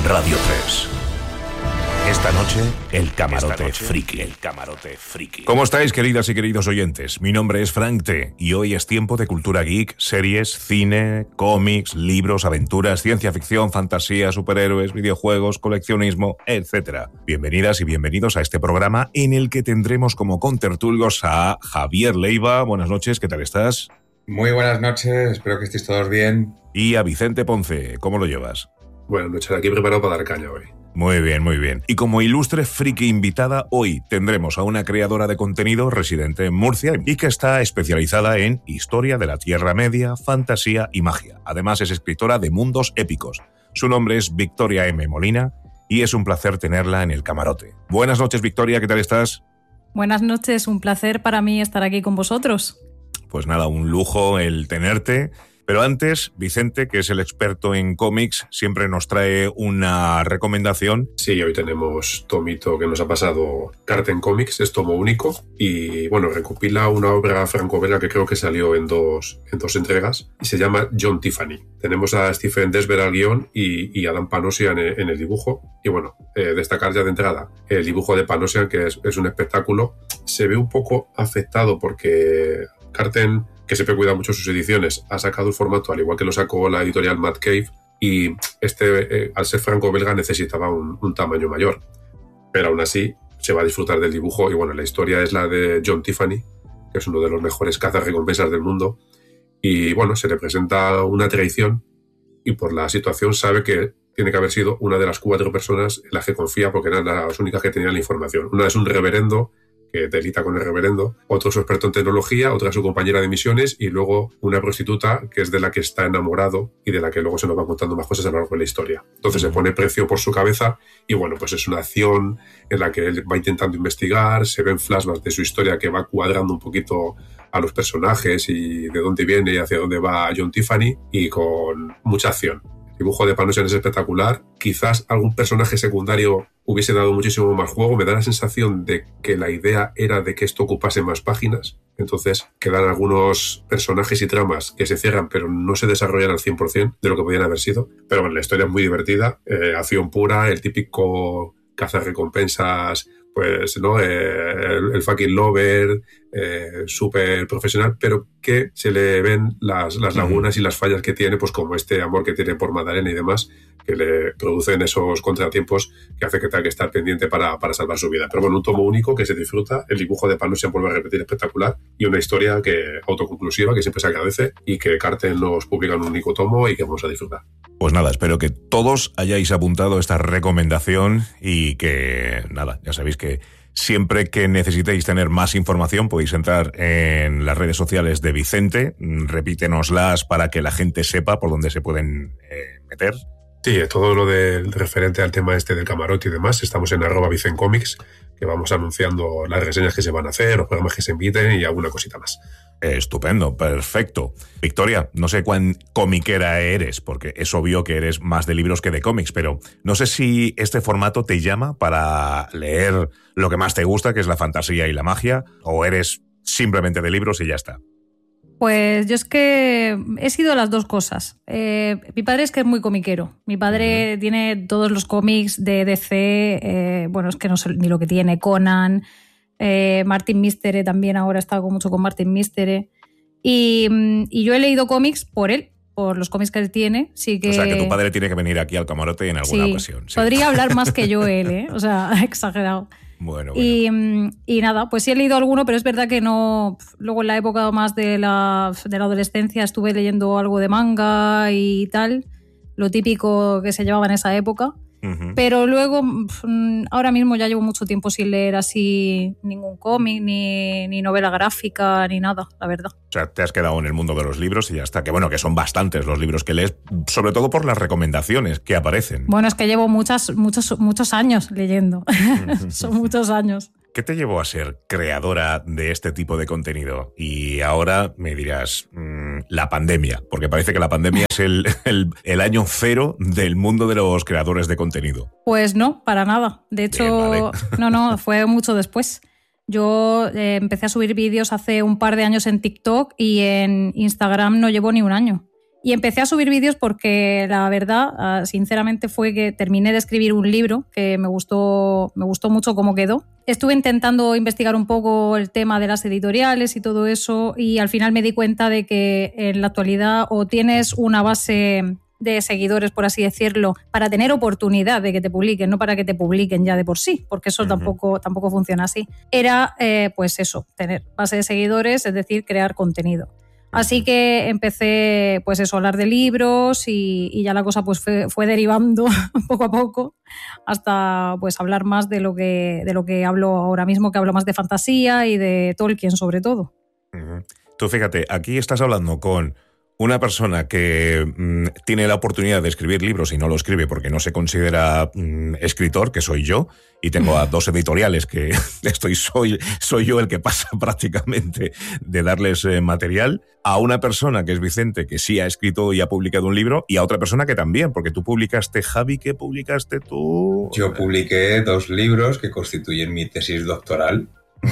Radio 3. Esta noche, el Camarote Friki. ¿Cómo estáis, queridas y queridos oyentes? Mi nombre es Frank T. y hoy es tiempo de cultura geek, series, cine, cómics, libros, aventuras, ciencia ficción, fantasía, superhéroes, videojuegos, coleccionismo, etc. Bienvenidas y bienvenidos a este programa en el que tendremos como contertulios a Javier Leiva. Buenas noches, ¿qué tal estás? Muy buenas noches, espero que estéis todos bien. Y a Vicente Ponce, ¿cómo lo llevas? Buenas noches, aquí preparado para dar caña hoy. Muy bien, muy bien. Y como ilustre friki invitada, hoy tendremos a una creadora de contenido residente en Murcia y que está especializada en historia de la Tierra Media, fantasía y magia. Además es escritora de mundos épicos. Su nombre es Victoria M. Molina y es un placer tenerla en el camarote. Buenas noches, Victoria, ¿qué tal estás? Buenas noches, un placer para mí estar aquí con vosotros. Pues nada, un lujo el tenerte. Pero antes, Vicente, que es el experto en cómics, siempre nos trae una recomendación. Sí, hoy tenemos tomito que nos ha pasado Carten Comics, es tomo único y bueno, recopila una obra franco-belga que creo que salió en dos entregas y se llama John Tiffany. Tenemos a Stephen Desber al guión y Adam Panosian en el dibujo. Y bueno, destacar ya de entrada el dibujo de Panosian, que es un espectáculo. Se ve un poco afectado porque Carten, que siempre cuida mucho sus ediciones, ha sacado el formato al igual que lo sacó la editorial Mad Cave y al ser franco-belga necesitaba un tamaño mayor. Pero aún así se va a disfrutar del dibujo y bueno, la historia es la de John Tiffany, que es uno de los mejores cazarrecompensas del mundo y bueno, se le presenta una traición y por la situación sabe que tiene que haber sido una de las 4 personas en las que confía porque eran las únicas que tenían la información. Una es un reverendo que delita con el reverendo, otro su experto en tecnología, otra su compañera de misiones y luego una prostituta que es de la que está enamorado y de la que luego se nos van contando más cosas a lo largo de la historia. Entonces se pone precio por su cabeza y bueno, pues es una acción en la que él va intentando investigar, se ven flashbacks de su historia que va cuadrando un poquito a los personajes y de dónde viene y hacia dónde va John Tiffany y con mucha acción. El dibujo de Panosian es espectacular. Quizás algún personaje secundario hubiese dado muchísimo más juego. Me da la sensación de que la idea era de que esto ocupase más páginas. Entonces quedan algunos personajes y tramas que se cierran pero no se desarrollan al 100% de lo que podían haber sido. Pero bueno, la historia es muy divertida. Acción pura, el típico cazarrecompensas, pues, ¿no? El fucking lover, súper profesional, pero que se le ven las lagunas y las fallas que tiene, pues como este amor que tiene por Madalena y demás, que le producen esos contratiempos que hace que tenga que estar pendiente para salvar su vida. Pero bueno, un tomo único que se disfruta, el dibujo de Panosian vuelve a repetir espectacular y una historia autoconclusiva que siempre se agradece y que Carten nos publica en un único tomo y que vamos a disfrutar. Pues nada, espero que todos hayáis apuntado esta recomendación y que, nada, ya sabéis que siempre que necesitéis tener más información podéis entrar en las redes sociales de Vicente, repítenoslas para que la gente sepa por dónde se pueden meter. Sí, todo lo del referente al tema este del camarote y demás, estamos en @VicenComics, que vamos anunciando las reseñas que se van a hacer, los programas que se inviten y alguna cosita más. Estupendo, perfecto. Victoria, no sé cuán comiquera eres, porque es obvio que eres más de libros que de cómics, pero no sé si este formato te llama para leer lo que más te gusta, que es la fantasía y la magia, o eres simplemente de libros y ya está. Pues yo es que he sido las dos cosas. Mi padre es que es muy comiquero. Mi padre tiene todos los cómics de DC, bueno, es que no sé ni lo que tiene, Conan, Martin Mystery también, ahora está mucho con Martin Mystery. Y yo he leído cómics por él, por los cómics que él tiene. Sí que... O sea, que tu padre tiene que venir aquí al camarote en alguna ocasión. Sí. Podría hablar más que yo él, ¿eh? O sea, exagerado. Bueno. Y nada, pues sí he leído alguno, pero es verdad que no. Luego en la época más de la adolescencia estuve leyendo algo de manga y tal, lo típico que se llevaba en esa época. Pero luego, ahora mismo ya llevo mucho tiempo sin leer así ningún cómic, ni novela gráfica, ni nada, la verdad. O sea, te has quedado en el mundo de los libros y ya está. Que bueno, que son bastantes los libros que lees, sobre todo por las recomendaciones que aparecen. Bueno, es que llevo muchos años leyendo. Son muchos años. ¿Qué te llevó a ser creadora de este tipo de contenido? Y ahora me dirás, la pandemia, porque parece que la pandemia es el año cero del mundo de los creadores de contenido. Pues no, para nada. De hecho, Bien, vale. no, fue mucho después. Yo empecé a subir vídeos hace un par de años en TikTok y en Instagram no llevo ni un año. Y empecé a subir vídeos porque la verdad, sinceramente, fue que terminé de escribir un libro que me gustó mucho cómo quedó. Estuve intentando investigar un poco el tema de las editoriales y todo eso, y al final me di cuenta de que en la actualidad o tienes una base de seguidores, por así decirlo, para tener oportunidad de que te publiquen, no para que te publiquen ya de por sí, porque eso tampoco funciona así. Era, pues eso, tener base de seguidores, es decir, crear contenido. Así que empecé, pues eso, a hablar de libros y ya la cosa pues fue derivando poco a poco hasta pues hablar más de lo que hablo ahora mismo, que hablo más de fantasía y de Tolkien sobre todo. Tú fíjate, aquí estás hablando con una persona que tiene la oportunidad de escribir libros y no lo escribe porque no se considera escritor, que soy yo, y tengo a 2 editoriales que soy yo el que pasa prácticamente de darles material, a una persona que es Vicente, que sí ha escrito y ha publicado un libro, y a otra persona que también, porque tú publicaste, Javi, ¿qué publicaste tú? Yo publiqué 2 libros que constituyen mi tesis doctoral,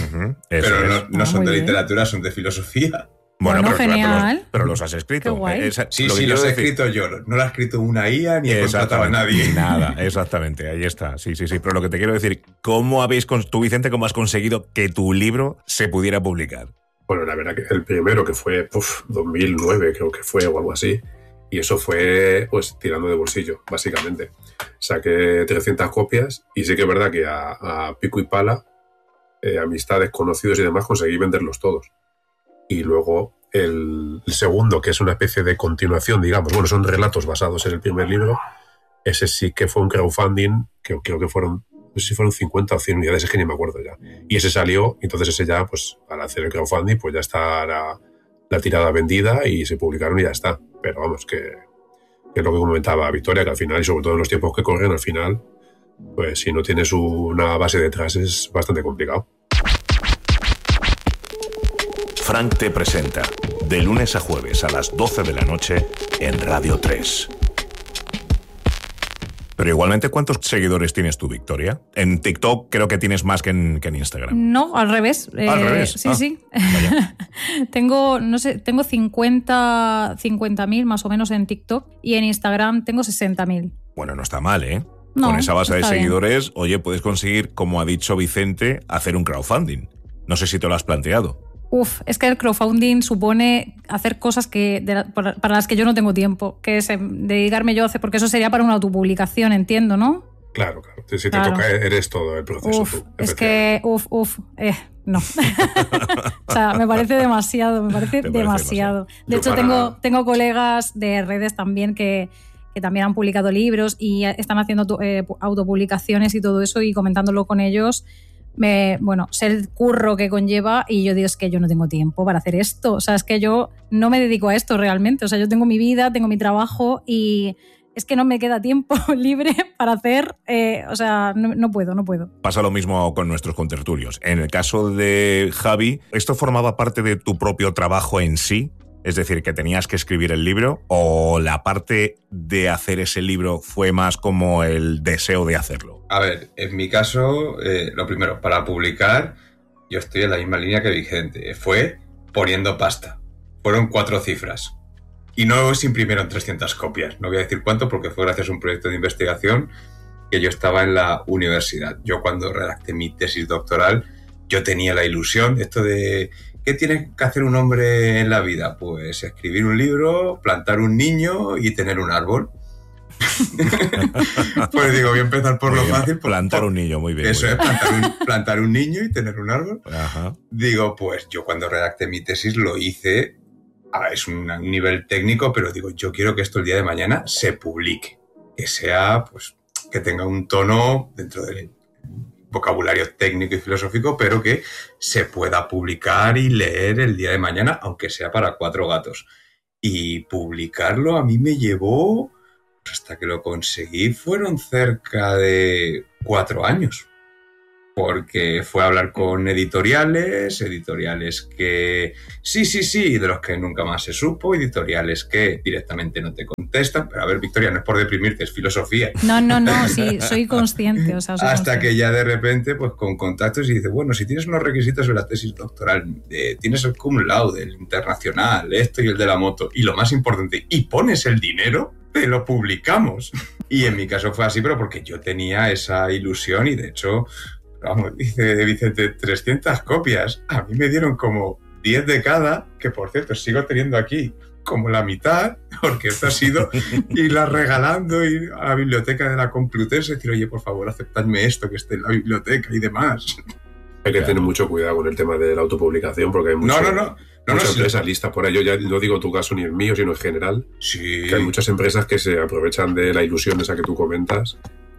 pero no son de literatura, son de filosofía. Bueno, genial. Pero los has escrito. Qué guay. Sí, los he escrito yo. No lo ha escrito una IA ni he contratado a nadie. Nada, exactamente. Ahí está. Sí. Pero lo que te quiero decir, tú, Vicente, cómo has conseguido que tu libro se pudiera publicar? Bueno, la verdad que el primero, que fue 2009, creo que fue, o algo así. Y eso fue, pues, tirando de bolsillo, básicamente. Saqué 300 copias y sí que es verdad que a pico y pala, amistades, conocidos y demás, conseguí venderlos todos. Y luego el segundo, que es una especie de continuación, digamos, bueno, son relatos basados en el primer libro, ese sí que fue un crowdfunding, que creo que fueron, no sé si fueron 50 o 100 unidades, es que ni me acuerdo ya. Y ese salió, entonces ese ya, pues al hacer el crowdfunding, pues ya está la tirada vendida y se publicaron y ya está. Pero vamos, que es lo que comentaba Victoria, que al final, y sobre todo en los tiempos que corren, al final, pues si no tienes una base detrás es bastante complicado. Frank te presenta, de lunes a jueves a las 12 de la noche en Radio 3. Pero igualmente, ¿cuántos seguidores tienes tú, Victoria? En TikTok creo que tienes más que en Instagram. No, al revés. ¿Al revés? Sí. tengo 50.000 más o menos en TikTok y en Instagram tengo 60.000. Bueno, no está mal, ¿eh? No, con esa base de seguidores, bien. Oye, puedes conseguir, como ha dicho Vicente, hacer un crowdfunding. No sé si te lo has planteado. Es que el crowdfunding supone hacer cosas para las que yo no tengo tiempo, que es dedicarme yo a hacer, porque eso sería para una autopublicación, entiendo, ¿no? Claro. Si te toca, eres todo el proceso. Es que, no. O sea, me parece demasiado, demasiado. De hecho, tengo colegas de redes también que también han publicado libros y están haciendo autopublicaciones y todo eso, y comentándolo con ellos, sé el curro que conlleva, y yo digo, es que yo no tengo tiempo para hacer esto. O sea, es que yo no me dedico a esto realmente. O sea, yo tengo mi vida, tengo mi trabajo y es que no me queda tiempo libre para hacer, no puedo. Pasa lo mismo con nuestros contertulios. En el caso de Javi, ¿esto formaba parte de tu propio trabajo en sí? Es decir, que tenías que escribir el libro, ¿o la parte de hacer ese libro fue más como el deseo de hacerlo? A ver, en mi caso, lo primero, para publicar, yo estoy en la misma línea que Vicente. Fue poniendo pasta. Fueron 4 cifras. Y no se imprimieron 300 copias. No voy a decir cuánto porque fue gracias a un proyecto de investigación que yo estaba en la universidad. Yo cuando redacté mi tesis doctoral, yo tenía la ilusión, esto de ¿qué tiene que hacer un hombre en la vida? Pues escribir un libro, plantar un niño y tener un árbol. Pues digo, voy a empezar por lo fácil. Plantar un niño, muy bien. Eso es, plantar un niño y tener un árbol. Ajá. Digo, pues yo cuando redacté mi tesis lo hice, es un nivel técnico, pero digo, yo quiero que esto el día de mañana se publique. Que sea, pues, que tenga un tono dentro del vocabulario técnico y filosófico, pero que se pueda publicar y leer el día de mañana, aunque sea para 4 gatos. Y publicarlo a mí me llevó, hasta que lo conseguí, fueron cerca de 4 años. porque fue a hablar con editoriales que sí, de los que nunca más se supo, editoriales que directamente no te contestan. Pero a ver, Victoria, no es por deprimirte, es filosofía. No, sí, soy consciente. O sea, soy Hasta consciente. que ya de repente, pues con contactos y dices, bueno, si tienes unos requisitos de la tesis doctoral, tienes el cum laude, el internacional, esto y el de la moto, y lo más importante, y pones el dinero, te lo publicamos. Y en mi caso fue así, pero porque yo tenía esa ilusión y de hecho... Vamos, dice Vicente, 300 copias. A mí me dieron como 10 de cada, que por cierto sigo teniendo aquí como la mitad, porque esto ha sido irlas regalando ir a la biblioteca de la Complutense, decir, oye, por favor, aceptadme esto que esté en la biblioteca y demás. Hay que tener mucho cuidado con el tema de la autopublicación, porque hay muchas empresas listas por ahí. Yo ya no digo tu caso ni el mío, sino en general. Sí. Que hay muchas empresas que se aprovechan de la ilusión esa que tú comentas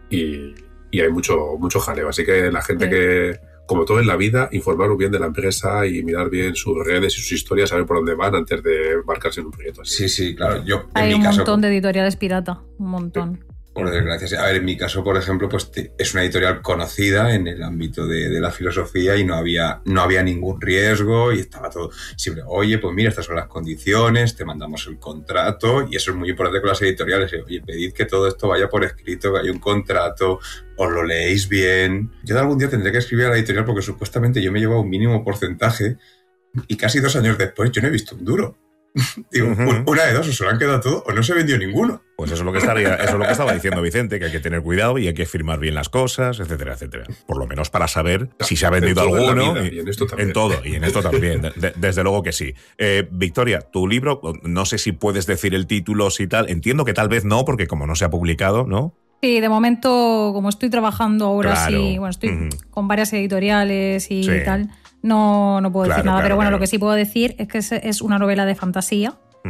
y hay mucho jaleo. Así que la gente que, como todo en la vida, informaros bien de la empresa y mirar bien sus redes y sus historias, saber por dónde van antes de embarcarse en un proyecto así. Sí, claro. Yo, Hay en un mi caso, montón de editoriales pirata, un montón. Por desgracia. A ver, en mi caso, por ejemplo, pues es una editorial conocida en el ámbito de la filosofía y no había ningún riesgo y estaba todo siempre, oye, pues mira, estas son las condiciones, te mandamos el contrato, y eso es muy importante con las editoriales. Oye, pedid que todo esto vaya por escrito, que haya un contrato, os lo leéis bien. Yo algún día tendré que escribir a la editorial porque supuestamente yo me llevaba un mínimo porcentaje y casi 2 años después yo no he visto un duro. Digo, una de dos, o se lo han quedado todo o no se vendió ninguno. Pues eso es lo que estaba diciendo Vicente, que hay que tener cuidado y hay que firmar bien las cosas, etcétera, etcétera. Por lo menos para saber si se ha vendido alguno. Y en esto también. En todo, y en esto también. Desde luego que sí. Victoria, tu libro, no sé si puedes decir el título, si tal. Entiendo que tal vez no, porque como no se ha publicado, ¿no? Sí, de momento, como estoy trabajando ahora, Claro. sí, bueno, estoy con varias editoriales y Sí. tal, no puedo decir nada, pero bueno, claro. lo que sí puedo decir es que es una novela de fantasía.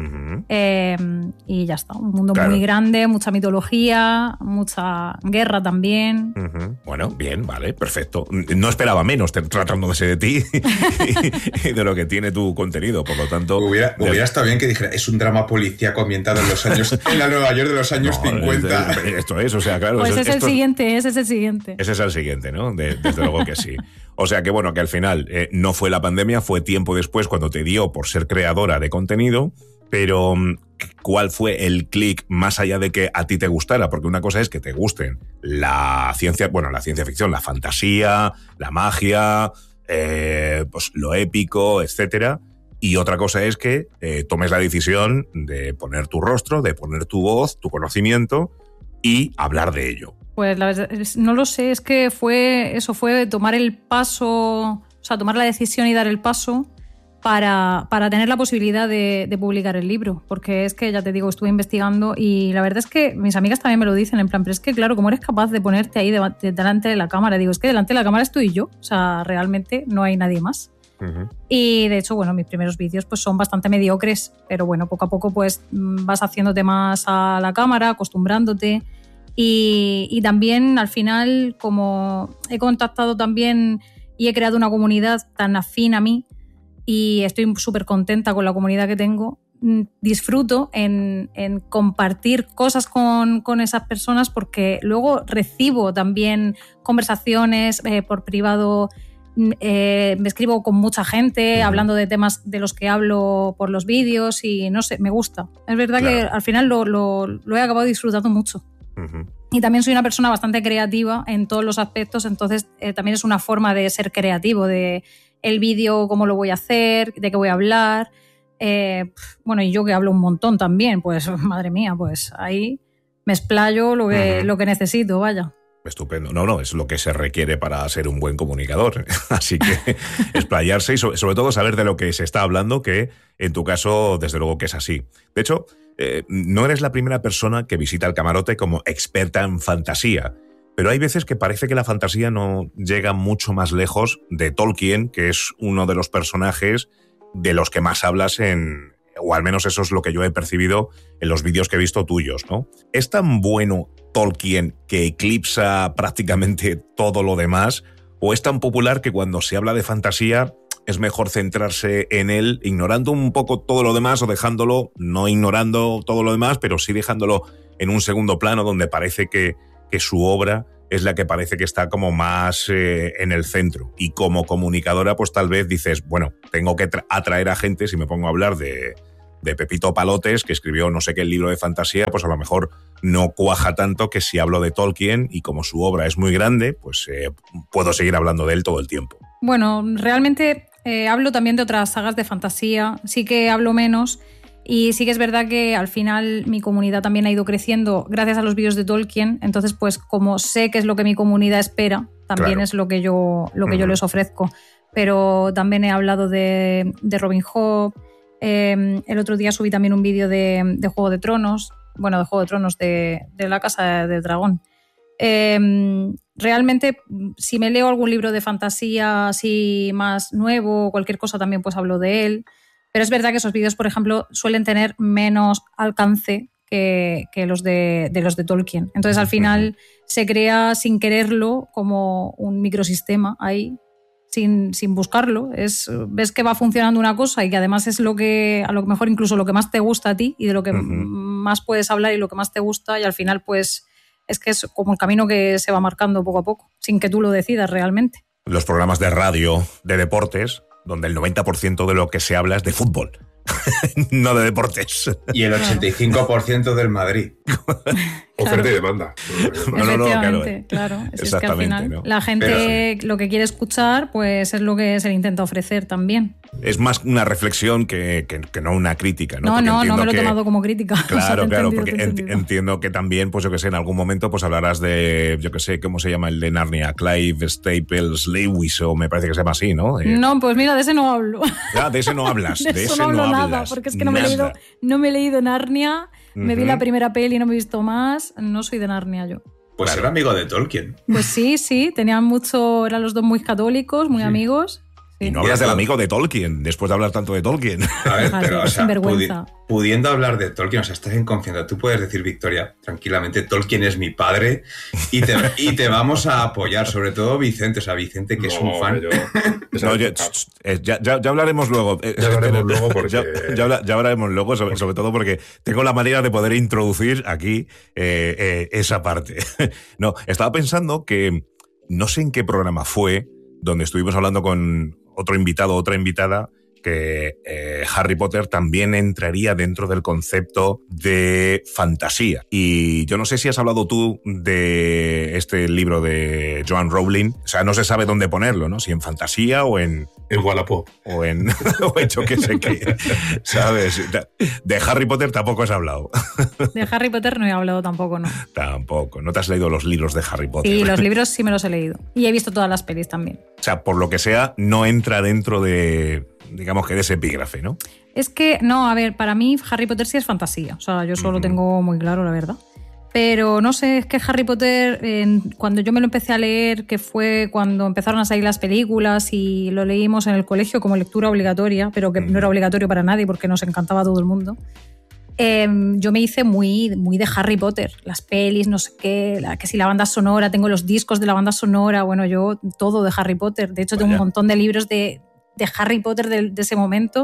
Y ya está, un mundo muy grande, mucha mitología, mucha guerra también. Bueno, bien, vale, perfecto. No esperaba menos tratándose de ti y de lo que tiene tu contenido, por lo tanto... Hubiera estado bien que dijera, es un drama policíaco ambientado en la Nueva York de los años 50. Esto es, o sea, claro... Pues ese es el siguiente. Ese es el siguiente, ¿no? Desde luego que sí. O sea que bueno, que al final no fue la pandemia, fue tiempo después cuando te dio por ser creadora de contenido, pero ¿cuál fue el clic más allá de que a ti te gustara? Porque una cosa es que te gusten la ciencia ficción, la fantasía, la magia, pues lo épico, etcétera. Y otra cosa es que tomes la decisión de poner tu rostro, de poner tu voz, tu conocimiento y hablar de ello. Pues la verdad, no lo sé, es que fue tomar el paso, o sea, tomar la decisión y dar el paso para tener la posibilidad de publicar el libro. Porque es que, ya te digo, estuve investigando y la verdad es que mis amigas también me lo dicen, en plan, pero es que claro, ¿cómo eres capaz de ponerte ahí delante de la cámara? Digo, es que delante de la cámara estoy yo, o sea, realmente no hay nadie más. Y de hecho, bueno, mis primeros vídeos pues son bastante mediocres, pero bueno, poco a poco pues vas haciéndote más a la cámara, acostumbrándote. Y también al final, como he contactado también y he creado una comunidad tan afín a mí y estoy súper contenta con la comunidad que tengo, disfruto en compartir cosas con esas personas, porque luego recibo también conversaciones por privado. Me escribo con mucha gente hablando de temas de los que hablo por los vídeos y no sé, me gusta. Es verdad que al final lo he acabado disfrutando mucho. Y también soy una persona bastante creativa en todos los aspectos, entonces también es una forma de ser creativo, de el vídeo, cómo lo voy a hacer, de qué voy a hablar. Bueno, y yo que hablo un montón también, pues madre mía, pues ahí me explayo lo que necesito, vaya. Estupendo. No, es lo que se requiere para ser un buen comunicador. Así que explayarse y sobre todo saber de lo que se está hablando, que en tu caso, desde luego que es así. De hecho, no eres la primera persona que visita el camarote como experta en fantasía, pero hay veces que parece que la fantasía no llega mucho más lejos de Tolkien, que es uno de los personajes de los que más hablas o al menos eso es lo que yo he percibido en los vídeos que he visto tuyos, ¿no? ¿Es tan bueno Tolkien que eclipsa prácticamente todo lo demás? ¿O es tan popular que cuando se habla de fantasía es mejor centrarse en él, ignorando un poco todo lo demás o dejándolo, no ignorando todo lo demás, pero sí dejándolo en un segundo plano donde parece que su obra es la que parece que está como más en el centro. Y como comunicadora, pues tal vez dices, bueno, tengo que atraer a gente, si me pongo a hablar de Pepito Palotes, que escribió no sé qué libro de fantasía, pues a lo mejor no cuaja tanto que si hablo de Tolkien, y como su obra es muy grande, pues puedo seguir hablando de él todo el tiempo. Bueno, realmente hablo también de otras sagas de fantasía, sí que hablo menos. Y sí que es verdad que al final mi comunidad también ha ido creciendo gracias a los vídeos de Tolkien. Entonces, pues como sé qué es lo que mi comunidad espera, también claro, es lo que yo les ofrezco. Pero también he hablado de Robin Hood. El otro día subí también un vídeo de Juego de Tronos. Bueno, de Juego de Tronos, de la Casa del Dragón. Realmente, si me leo algún libro de fantasía así más nuevo o cualquier cosa, también pues hablo de él. Pero es verdad que esos vídeos, por ejemplo, suelen tener menos alcance que los de Tolkien. Entonces, al final, se crea sin quererlo como un microsistema ahí, sin buscarlo. Ves que va funcionando una cosa y que además es lo que, a lo mejor incluso lo que más te gusta a ti y de lo que más puedes hablar y lo que más te gusta, y al final, pues, es que es como el camino que se va marcando poco a poco, sin que tú lo decidas realmente. Los programas de radio, de deportes, donde el 90% de lo que se habla es de fútbol, no de deportes. Y el 85% del Madrid. Oferta y demanda. Efectivamente, claro. Es que al final, ¿no? La gente lo que quiere escuchar, pues es lo que se le intenta ofrecer también. Es más una reflexión que no una crítica, ¿no? No me lo he tomado como crítica. Claro, porque entiendo que también, pues yo que sé, en algún momento pues hablarás de, yo que sé, ¿cómo se llama el de Narnia? Clive Staples Lewis, o me parece que se llama así, ¿no? No, pues mira, de ese no hablo. Ah, de ese no hablas. de ese no hablo nada, porque es que no me he leído Narnia. Me vi la primera peli y no me he visto más. No soy de Narnia yo. Pues claro, era amigo de Tolkien. Pues sí, eran los dos muy católicos, muy amigos. Sí. Y no hablas del amigo de Tolkien, después de hablar tanto de Tolkien. A ver, pero, o sea, pudiendo hablar de Tolkien, o sea, estás en confianza. Tú puedes decir, Victoria, tranquilamente, Tolkien es mi padre y te vamos a apoyar, sobre todo Vicente, o sea, Vicente, que es un fan. Ya hablaremos luego. Ya hablaremos luego porque... Ya hablaremos luego, sobre todo porque tengo la manera de poder introducir aquí esa parte. No, estaba pensando que no sé en qué programa fue, donde estuvimos hablando con otro invitado, otra invitada, que Harry Potter también entraría dentro del concepto de fantasía. Y yo no sé si has hablado tú de este libro de Joanne Rowling. O sea, no se sabe dónde ponerlo, ¿no? Si en fantasía o en... En Wallapop. O en yo qué sé qué, ¿sabes? De Harry Potter tampoco has hablado. De Harry Potter no he hablado tampoco, ¿no? Tampoco. ¿No te has leído los libros de Harry Potter? Sí, los libros sí me los he leído. Y he visto todas las pelis también. O sea, por lo que sea, no entra dentro de, digamos que de ese epígrafe, ¿no? Es que, no, a ver, para mí Harry Potter sí es fantasía. O sea, yo eso lo tengo muy claro, la verdad. Pero no sé, es que Harry Potter, cuando yo me lo empecé a leer, que fue cuando empezaron a salir las películas y lo leímos en el colegio como lectura obligatoria, pero que no era obligatorio para nadie porque nos encantaba a todo el mundo, yo me hice muy de Harry Potter. Las pelis, no sé qué, que si la banda sonora, tengo los discos de la banda sonora, bueno, yo todo de Harry Potter. De hecho, tengo un montón de libros de Harry Potter de ese momento.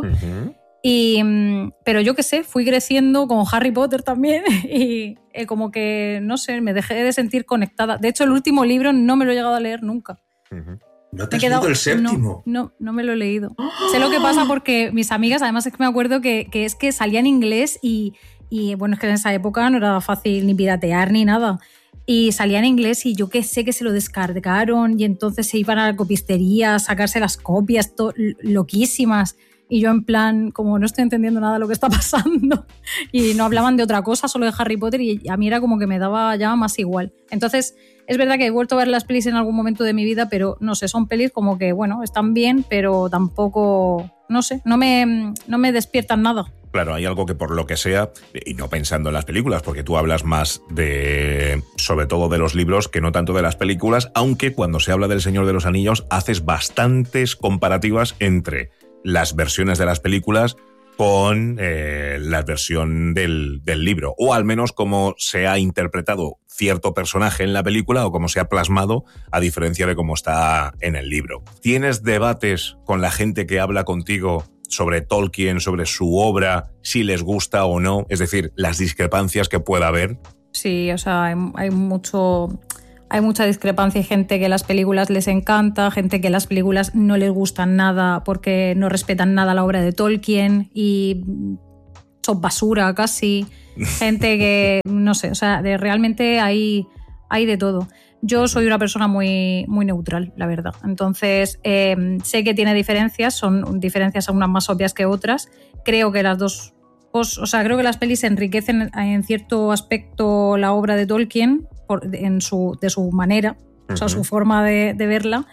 Pero yo qué sé, fui creciendo con Harry Potter también y como que, no sé, me dejé de sentir conectada. De hecho, el último libro no me lo he llegado a leer nunca. ¿No te has leído el séptimo? No me lo he leído. Sé lo que pasa porque mis amigas, además es que me acuerdo que es que salía en inglés y bueno, es que en esa época no era fácil ni piratear ni nada. Y salía en inglés y yo que sé que se lo descargaron y entonces se iban a la copistería a sacarse las copias loquísimas. Y yo en plan, como no estoy entendiendo nada de lo que está pasando y no hablaban de otra cosa, solo de Harry Potter, y a mí era como que me daba ya más igual. Entonces, es verdad que he vuelto a ver las pelis en algún momento de mi vida, pero no sé, son pelis como que, bueno, están bien, pero tampoco, no sé, no me despiertan nada. Claro, hay algo que por lo que sea, y no pensando en las películas, porque tú hablas más sobre todo de los libros que no tanto de las películas, aunque cuando se habla del Señor de los Anillos haces bastantes comparativas entre las versiones de las películas con la versión del libro, o al menos cómo se ha interpretado cierto personaje en la película o cómo se ha plasmado a diferencia de cómo está en el libro. ¿Tienes debates con la gente que habla contigo sobre Tolkien, sobre su obra, si les gusta o no? Es decir, las discrepancias que pueda haber. Sí, o sea, hay hay mucha discrepancia, hay gente que las películas les encanta, gente que las películas no les gustan nada porque no respetan nada la obra de Tolkien y son basura casi, gente que, no sé, o sea, realmente hay de todo. Yo soy una persona muy, muy neutral, la verdad. Entonces, sé que tiene diferencias, son diferencias unas más obvias que otras. Creo que las dos, creo que las pelis enriquecen en cierto aspecto la obra de Tolkien de su manera, o sea, su forma de verla.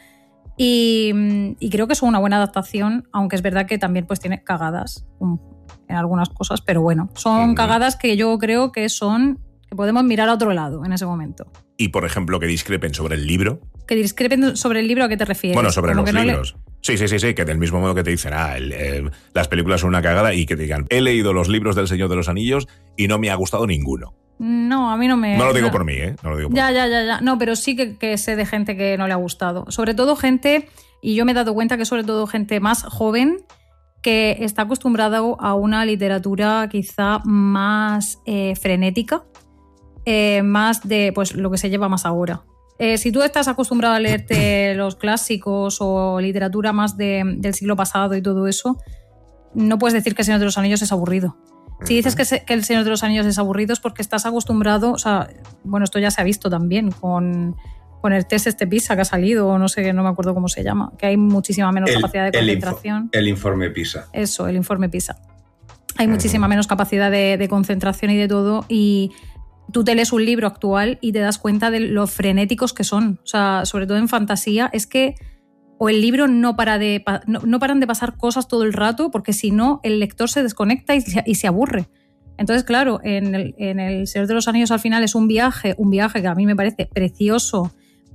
Y creo que son una buena adaptación, aunque es verdad que también pues tiene cagadas en algunas cosas, pero bueno, son cagadas que yo creo que podemos mirar a otro lado en ese momento. Y, por ejemplo, que discrepen sobre el libro. ¿Que discrepen sobre el libro? ¿A qué te refieres? Bueno, sobre como los libros. Sí, que del mismo modo que te dicen, las películas son una cagada, y que te digan, he leído los libros del Señor de los Anillos y no me ha gustado ninguno. No, a mí no me... No lo digo por mí, ¿eh? No lo digo por mí. Ya. No, pero sí que sé de gente que no le ha gustado. Sobre todo gente, y yo me he dado cuenta que sobre todo gente más joven que está acostumbrada a una literatura quizá más frenética, más de pues lo que se lleva más ahora. Si tú estás acostumbrado a leerte los clásicos o literatura más del siglo pasado y todo eso, no puedes decir que El Señor de los Anillos es aburrido. Si dices que El Señor de los Anillos es aburrido es porque estás acostumbrado, o sea, bueno, esto ya se ha visto también con el test PISA que ha salido, no sé, no me acuerdo cómo se llama, que hay muchísima menos capacidad de concentración. El informe PISA. Eso, el informe PISA. Hay muchísima menos capacidad de concentración y de todo, y tú te lees un libro actual y te das cuenta de lo frenéticos que son. O sea, sobre todo en fantasía, es que o el libro no paran de pasar cosas todo el rato, porque si no, el lector se desconecta y se aburre. Entonces, claro, en el Señor de los Anillos al final es un viaje que a mí me parece precioso,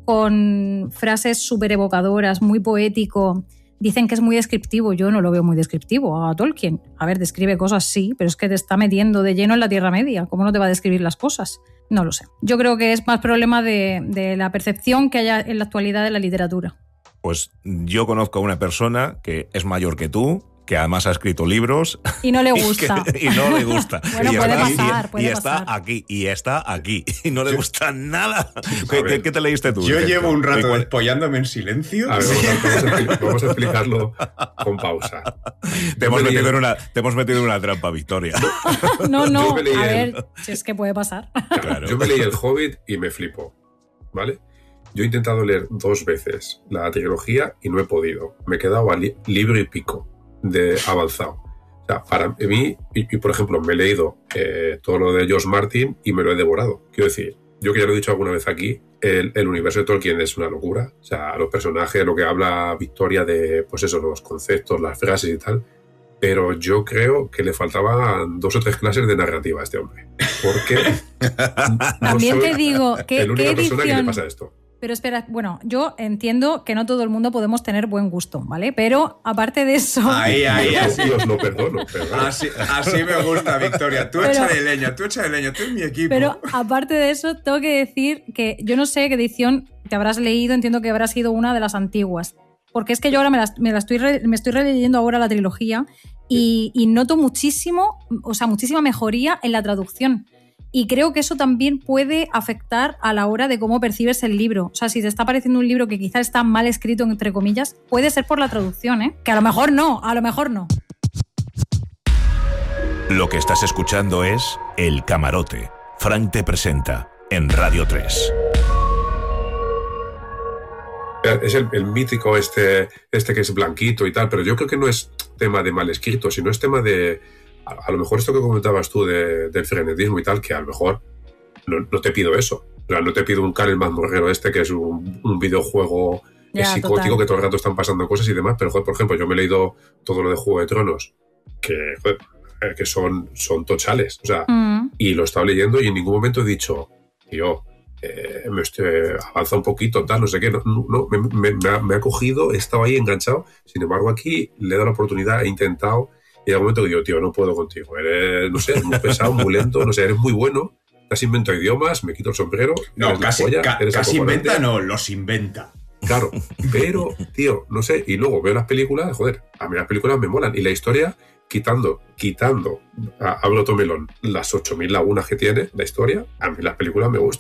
con frases súper evocadoras, muy poético. Dicen que es muy descriptivo, yo no lo veo muy descriptivo a Tolkien. A ver, describe cosas sí, pero es que te está metiendo de lleno en la Tierra Media. ¿Cómo no te va a describir las cosas? No lo sé. Yo creo que es más problema de la percepción que haya en la actualidad de la literatura. Pues yo conozco a una persona que es mayor que tú, que además ha escrito libros. Y no le gusta. Y no le gusta. Bueno, puede pasar. Está aquí. Y no le gusta nada. ¿Qué te leíste tú? Yo llevo un rato despollándome en silencio. A ver, vamos a explicarlo con pausa. Te hemos metido en una trampa, Victoria. No. A ver, si es que puede pasar. Claro. Yo me leí El Hobbit y me flipo, ¿vale? Yo he intentado leer 2 veces la trilogía y no he podido. Me he quedado a libro y pico de avanzado. O sea, para mí, y por ejemplo, me he leído todo lo de George Martin y me lo he devorado. Quiero decir, yo que ya lo he dicho alguna vez aquí, el universo de Tolkien es una locura. O sea, los personajes, lo que habla Victoria de, pues eso, los conceptos, las frases y tal. Pero yo creo que le faltaban 2 o 3 clases de narrativa a este hombre. Porque también te digo, ¿qué persona que le pasa esto? Pero espera, bueno, yo entiendo que no todo el mundo podemos tener buen gusto, ¿vale? Pero aparte de eso... Ahí, así os lo perdono. Así me gusta, Victoria. Tú echa de leña, tú eres mi equipo. Pero aparte de eso, tengo que decir que yo no sé qué edición te habrás leído, entiendo que habrás sido una de las antiguas. Porque es que yo ahora me estoy releyendo ahora la trilogía y noto muchísima mejoría en la traducción. Y creo que eso también puede afectar a la hora de cómo percibes el libro. O sea, si te está pareciendo un libro que quizás está mal escrito, entre comillas, puede ser por la traducción, ¿eh? Que a lo mejor no. Lo que estás escuchando es El Camarote. Frank te presenta en Radio 3. Es el mítico este que es blanquito y tal, pero yo creo que no es tema de mal escrito, sino es tema de... A lo mejor esto que comentabas tú del frenetismo y tal, que a lo mejor no te pido eso. O sea, no te pido un Karen mazmorrero que es un videojuego psicótico, total, que todo el rato están pasando cosas y demás. Pero, joder, por ejemplo, yo me he leído todo lo de Juego de Tronos, que son tochales. O sea, y lo he estado leyendo y en ningún momento he dicho, tío, avanza un poquito, tal, no sé qué. Me ha cogido, he estado ahí enganchado. Sin embargo, aquí le he dado la oportunidad, he intentado... Y en algún momento digo, tío, no puedo contigo. Eres, no sé, muy pesado, muy lento, no sé, eres muy bueno. Casi invento idiomas, me quito el sombrero. No, casi inventa, no, los inventa. Claro, pero, tío, no sé. Y luego veo las películas, joder, a mí las películas me molan. Y la historia, quitando, abro otro melón, las 8.000 lagunas que tiene la historia, a mí las películas me gustan.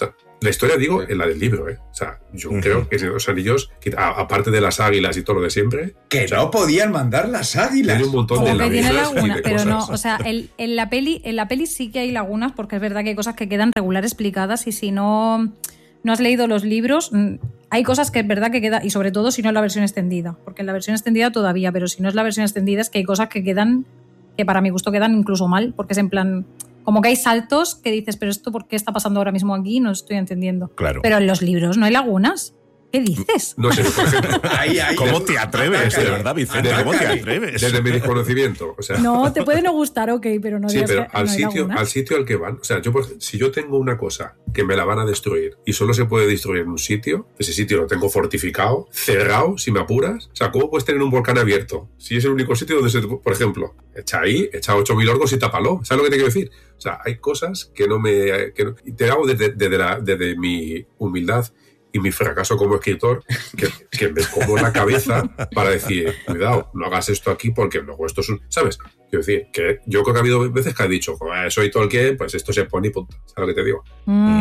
La historia, digo, en la del libro, ¿eh? O sea, yo creo que los anillos, aparte de las águilas y todo lo de siempre... ¡Que no podían mandar las águilas! Tiene un montón de lagunas pero cosas. no, o sea, en la peli sí que hay lagunas, porque es verdad que hay cosas que quedan regular explicadas y si no has leído los libros, hay cosas que es verdad que quedan, y sobre todo si no es la versión extendida, porque en la versión extendida todavía, pero si no es la versión extendida es que hay cosas que quedan, que para mi gusto quedan incluso mal, porque es en plan... Como que hay saltos que dices, pero esto ¿por qué está pasando ahora mismo aquí? No estoy entendiendo. Claro. Pero en los libros no hay lagunas. ¿Qué dices? No sé, por ejemplo... ¿Cómo te atreves, de verdad, Vicente? ¿Cómo te atreves? Desde mi desconocimiento, o sea... No, te puede no gustar, ok, pero no Sí, digas pero que no hay lagunas. al sitio al que van... O sea, si yo tengo una cosa que me la van a destruir y solo se puede destruir en un sitio, ese sitio lo tengo fortificado, cerrado, si me apuras. O sea, ¿cómo puedes tener un volcán abierto? Si es el único sitio donde por ejemplo, echa 8.000 orcos y tápalo. ¿Sabes lo que te quiero decir? O sea, hay cosas que no me... y te hago desde mi humildad y mi fracaso como escritor, que me como la cabeza para decir, cuidado, no hagas esto aquí porque luego esto es un... ¿Sabes? Quiero decir, que yo creo que ha habido veces que ha dicho, soy Tolkien, pues esto se pone y punto. ¿Sabes lo que te digo?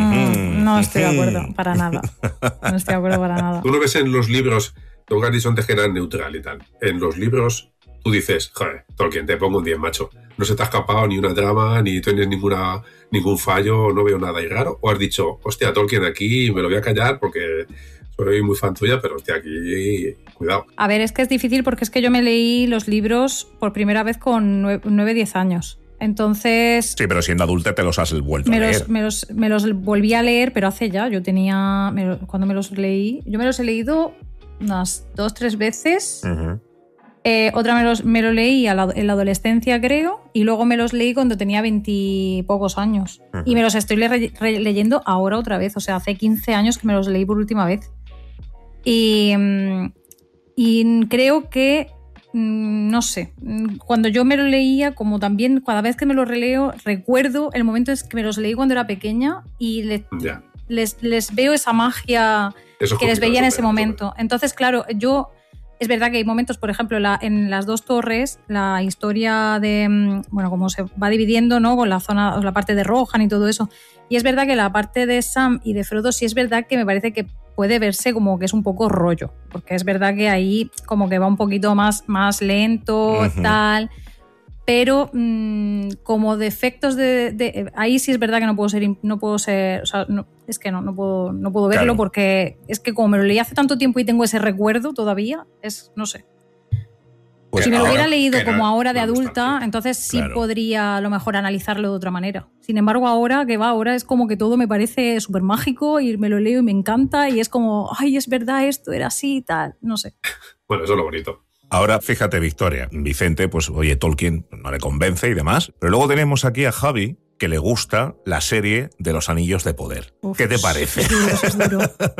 No estoy de acuerdo, para nada. No estoy de acuerdo para nada. Tú no ves en los libros, tú has dicho antes que era neutral y tal. En los libros tú dices, joder, Tolkien, te pongo un 10, macho. No se te ha escapado ni una trama, ni tienes ningún fallo, no veo nada ahí raro. O has dicho, hostia, Tolkien, aquí me lo voy a callar porque soy muy fan tuya, pero hostia, aquí, cuidado. A ver, es que es difícil porque es que yo me leí los libros por primera vez con 9-10 años. Entonces... Sí, pero siendo adulta te los has vuelto a leer. Me los volví a leer, pero hace ya. Cuando me los leí... Yo me los he leído unas 2-3 veces... Otra me lo leí en la adolescencia, creo, y luego me los leí cuando tenía 20 y pocos años. Y me los estoy leyendo ahora otra vez, o sea, hace 15 años que me los leí por última vez. Y creo que, no sé, cuando yo me lo leía, como también cada vez que me lo releo, recuerdo el momento en que me los leí cuando era pequeña y les veo esa magia que les veía en ese momento. Entonces, claro, es verdad que hay momentos, por ejemplo, en las dos torres, la historia de, bueno, cómo se va dividiendo, ¿no? Con la parte de Rohan y todo eso. Y es verdad que la parte de Sam y de Frodo sí es verdad que me parece que puede verse como que es un poco rollo, porque es verdad que ahí como que va un poquito más lento, tal. Pero como defectos ahí sí es verdad que no puedo ser, o sea, es que no puedo verlo, claro. Porque es que como me lo leí hace tanto tiempo y tengo ese recuerdo todavía, no sé. Pues si me lo hubiera leído como ahora de adulta, entonces sí, claro, podría a lo mejor analizarlo de otra manera. Sin embargo, ahora es como que todo me parece súper mágico y me lo leo y me encanta y es como, ay, es verdad, esto era así y tal, no sé. Bueno, eso es lo bonito. Ahora, fíjate, Victoria, Vicente, pues oye, Tolkien no le convence y demás, pero luego tenemos aquí a Javi, que le gusta la serie de los Anillos de Poder. Uf, ¿qué te parece? Es duro.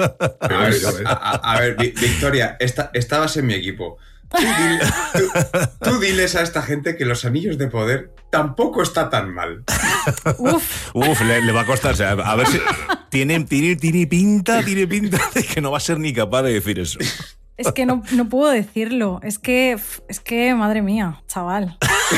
A ver, Victoria, estabas en mi equipo. Tú diles a esta gente que los Anillos de Poder tampoco está tan mal. Uf, le va a costar. O sea, a ver si tiene pinta de que no va a ser ni capaz de decir eso. Es que no puedo decirlo. Es que, madre mía, chaval.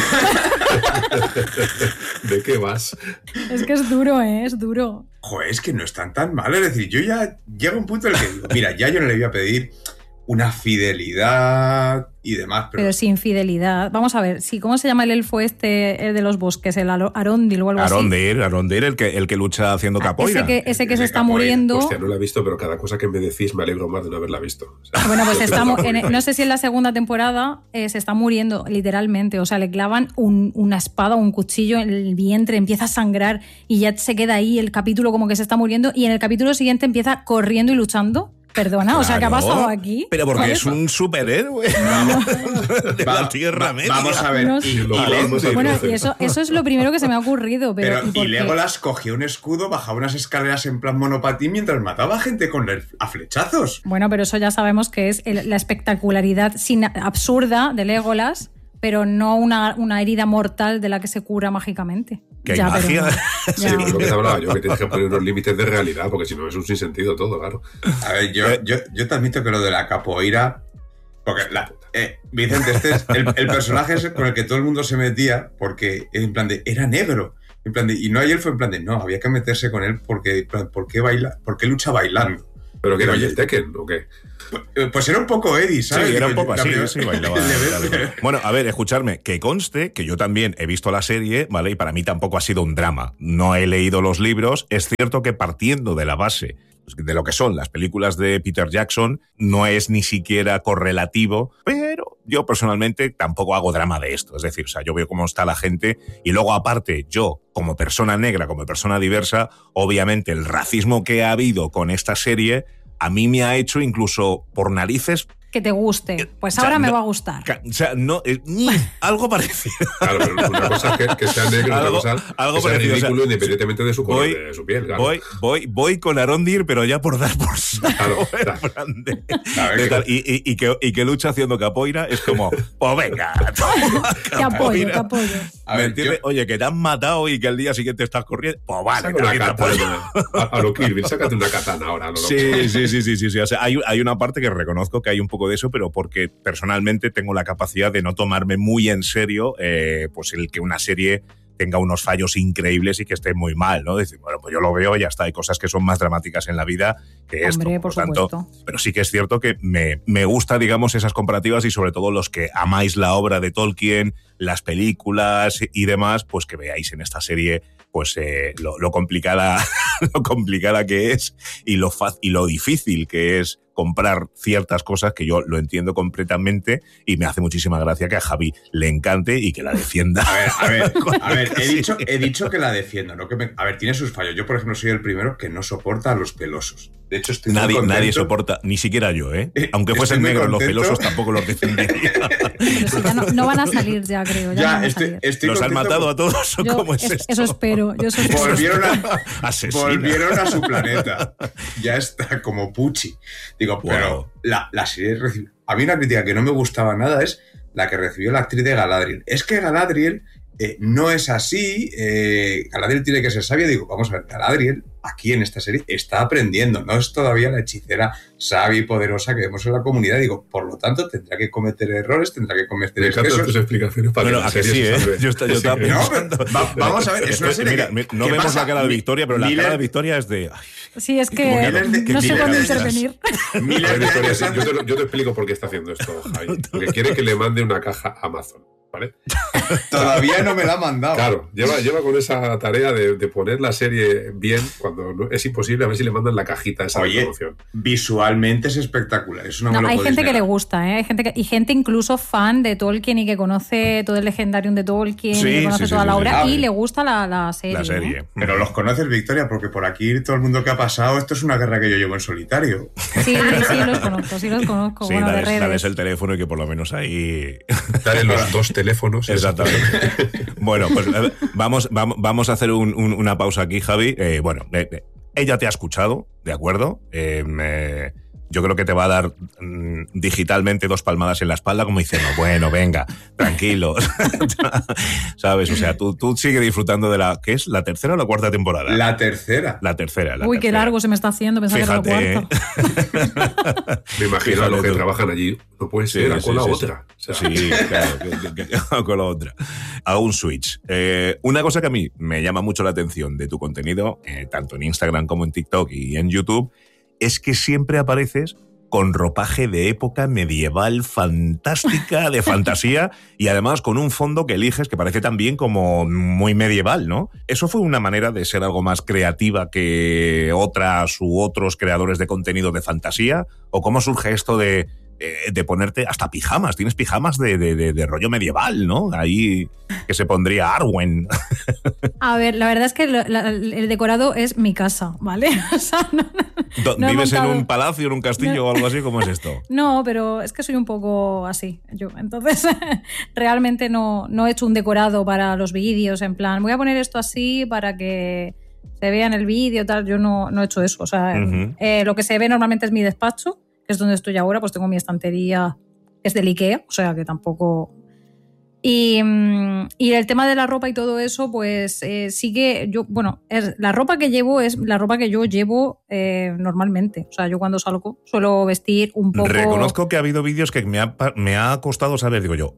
¿De qué vas? Es que es duro, es duro. Joder, es que no están tan mal. Es decir, yo ya llego a un punto en el que digo, mira, ya yo no le voy a pedir una fidelidad y demás. Pero sin fidelidad. Vamos a ver, sí, ¿cómo se llama el elfo el de los bosques? El Arondil o algo así. Arondir, el que lucha haciendo capoeira. Ese que se está muriendo. Hostia, no la he visto, pero cada cosa que me decís me alegro más de no haberla visto. O sea, bueno, pues no sé si en la segunda temporada se está muriendo literalmente. O sea, le clavan una espada o un cuchillo en el vientre, empieza a sangrar y ya se queda ahí el capítulo como que se está muriendo y en el capítulo siguiente empieza corriendo y luchando. Perdona, claro. O sea, ¿qué ha pasado aquí? Pero porque es un superhéroe de la Tierra Media. Vamos a ver. Y eso es lo primero que se me ha ocurrido. Pero y Legolas cogió un escudo, bajaba unas escaleras en plan monopatín mientras mataba a gente a flechazos. Bueno, pero eso ya sabemos que es la espectacularidad absurda de Legolas, pero no una herida mortal de la que se cura mágicamente. ¿Que hay magia? Sí, pero es lo que te hablaba yo, que tienes que poner unos límites de realidad, porque si no es un sinsentido todo, claro. A ver, yo te admito que lo de la capoeira... Porque, Vicente, este es el personaje con el que todo el mundo se metía, porque en plan era negro. En plan y no ayer fue en plan de, no, había que meterse con él porque ¿por qué lucha bailando? ¿Pero que era el Tekken o qué? Pues era un poco Eddie, ¿sabes? Sí, era un poco así, sí, bailaba. Bueno, a ver, escuchadme, que conste que yo también he visto la serie, ¿vale? Y para mí tampoco ha sido un drama. No he leído los libros. Es cierto que partiendo de la base de lo que son las películas de Peter Jackson, no es ni siquiera correlativo, pero yo personalmente tampoco hago drama de esto. Es decir, o sea, yo veo cómo está la gente y luego aparte yo, como persona negra, como persona diversa, obviamente el racismo que ha habido con esta serie a mí me ha hecho incluso por narices que te guste. Pues ahora me va a gustar. O sea, no, algo parecido. Claro, pero una cosa es que sea negro, otra cosa algo que sea parecido, ridículo, o sea, independientemente de su color, de su piel. Claro. Voy con Arondir, pero ya por dar por saco. Claro. Y que lucha haciendo capoeira es como, pues venga. Te apoyo. A ver, oye, que te han matado y que al día siguiente estás corriendo, pues vale. A lo Kirby, sácate una katana ahora. ¿No? Sí. O sea, hay una parte que reconozco que hay un poco de eso, pero porque personalmente tengo la capacidad de no tomarme muy en serio pues el que una serie tenga unos fallos increíbles y que esté muy mal, ¿no? Decir, bueno, pues yo lo veo y ya está. Hay cosas que son más dramáticas en la vida que esto. Hombre, por tanto, pero sí que es cierto que me gusta, digamos, esas comparativas y sobre todo los que amáis la obra de Tolkien, las películas y demás, pues que veáis en esta serie pues lo complicada que es y lo difícil que es comprar ciertas cosas, que yo lo entiendo completamente y me hace muchísima gracia que a Javi le encante y que la defienda. A ver, he dicho que la defiendo, ¿no? A ver, tiene sus fallos. Yo, por ejemplo, soy el primero que no soporta a los pelosos. De hecho, estoy nadie soporta, ni siquiera yo, ¿eh? Aunque fuesen negros los pelosos, tampoco los defendería. Pero si ya no van a salir ya, creo. ¿Los han matado a todos o cómo es esto? Eso espero. Volvieron a su planeta. Ya está, como Pucci. Digo, wow. Pero la serie recibió... A mí una crítica que no me gustaba nada es la que recibió la actriz de Galadriel. Es que Galadriel no es así, Galadriel tiene que ser sabia. Digo, vamos a ver, Galadriel aquí en esta serie está aprendiendo, no es todavía la hechicera sabia y poderosa que vemos en la comunidad. Digo, por lo tanto, tendrá que cometer errores, tendrá que cometer excesos. Tus explicaciones para bueno, que sí, yo estaba pensando. No, vamos a ver, es una serie no vemos la cara de Victoria, pero la cara de Victoria es de... Sí, es que no sé cuándo intervenir. Yo te explico por qué está haciendo esto, Javi. Porque quiere que le mande una caja a Amazon, ¿vale? Todavía no me la ha mandado. Claro, lleva con esa tarea de poner la serie bien cuando es imposible, a ver si le mandan la cajita esa de promoción. Visualmente es espectacular. Eso hay gente que le gusta, ¿eh? Hay gente incluso fan de Tolkien y que conoce todo el legendarium de Tolkien y que conoce toda la obra y le gusta la serie. La serie. ¿no? Pero los conoces, Victoria, porque por aquí todo el mundo que ha pasado, esto es una guerra que yo llevo en solitario. Sí, los conozco. Sí, bueno, dales el teléfono y que por lo menos ahí... Dale los dos teléfonos. Exactamente. Bueno, pues vamos a hacer una pausa aquí, Javi. Ella te ha escuchado, ¿de acuerdo? Yo creo que te va a dar digitalmente 2 palmadas en la espalda como diciendo, bueno, venga, tranquilos. ¿Sabes? O sea, tú sigue disfrutando de ¿qué es? ¿La tercera o la cuarta temporada? La tercera. Uy, qué largo se me está haciendo, pensaba que era la cuarta. Me imagino a los que trabajan allí. No puede ser, con la otra. O sea. Sí, claro, con la otra. Hago un switch. Una cosa que a mí me llama mucho la atención de tu contenido, tanto en Instagram como en TikTok y en YouTube, es que siempre apareces con ropaje de época medieval fantástica, de fantasía, y además con un fondo que eliges que parece también como muy medieval, ¿no? ¿Eso fue una manera de ser algo más creativa que otras u otros creadores de contenido de fantasía? ¿O cómo surge esto de ponerte hasta pijamas? Tienes pijamas de rollo medieval, ¿no? Ahí que se pondría Arwen. A ver, la verdad es que el decorado es mi casa, ¿vale? O sea, no ¿Vives en un palacio, en un castillo o algo así? ¿Cómo es esto? No, pero es que soy un poco así, yo. Entonces, realmente no he hecho un decorado para los vídeos, en plan, voy a poner esto así para que se vea en el vídeo, tal. Yo no he hecho eso. O sea, lo que se ve normalmente es mi despacho, que es donde estoy ahora, pues tengo mi estantería, que es del IKEA, o sea que tampoco... Y el tema de la ropa y todo eso, pues sí que yo, la ropa que llevo es la ropa que yo llevo normalmente. O sea, yo cuando salgo suelo vestir un poco... Reconozco que ha habido vídeos que me ha costado saber, digo yo,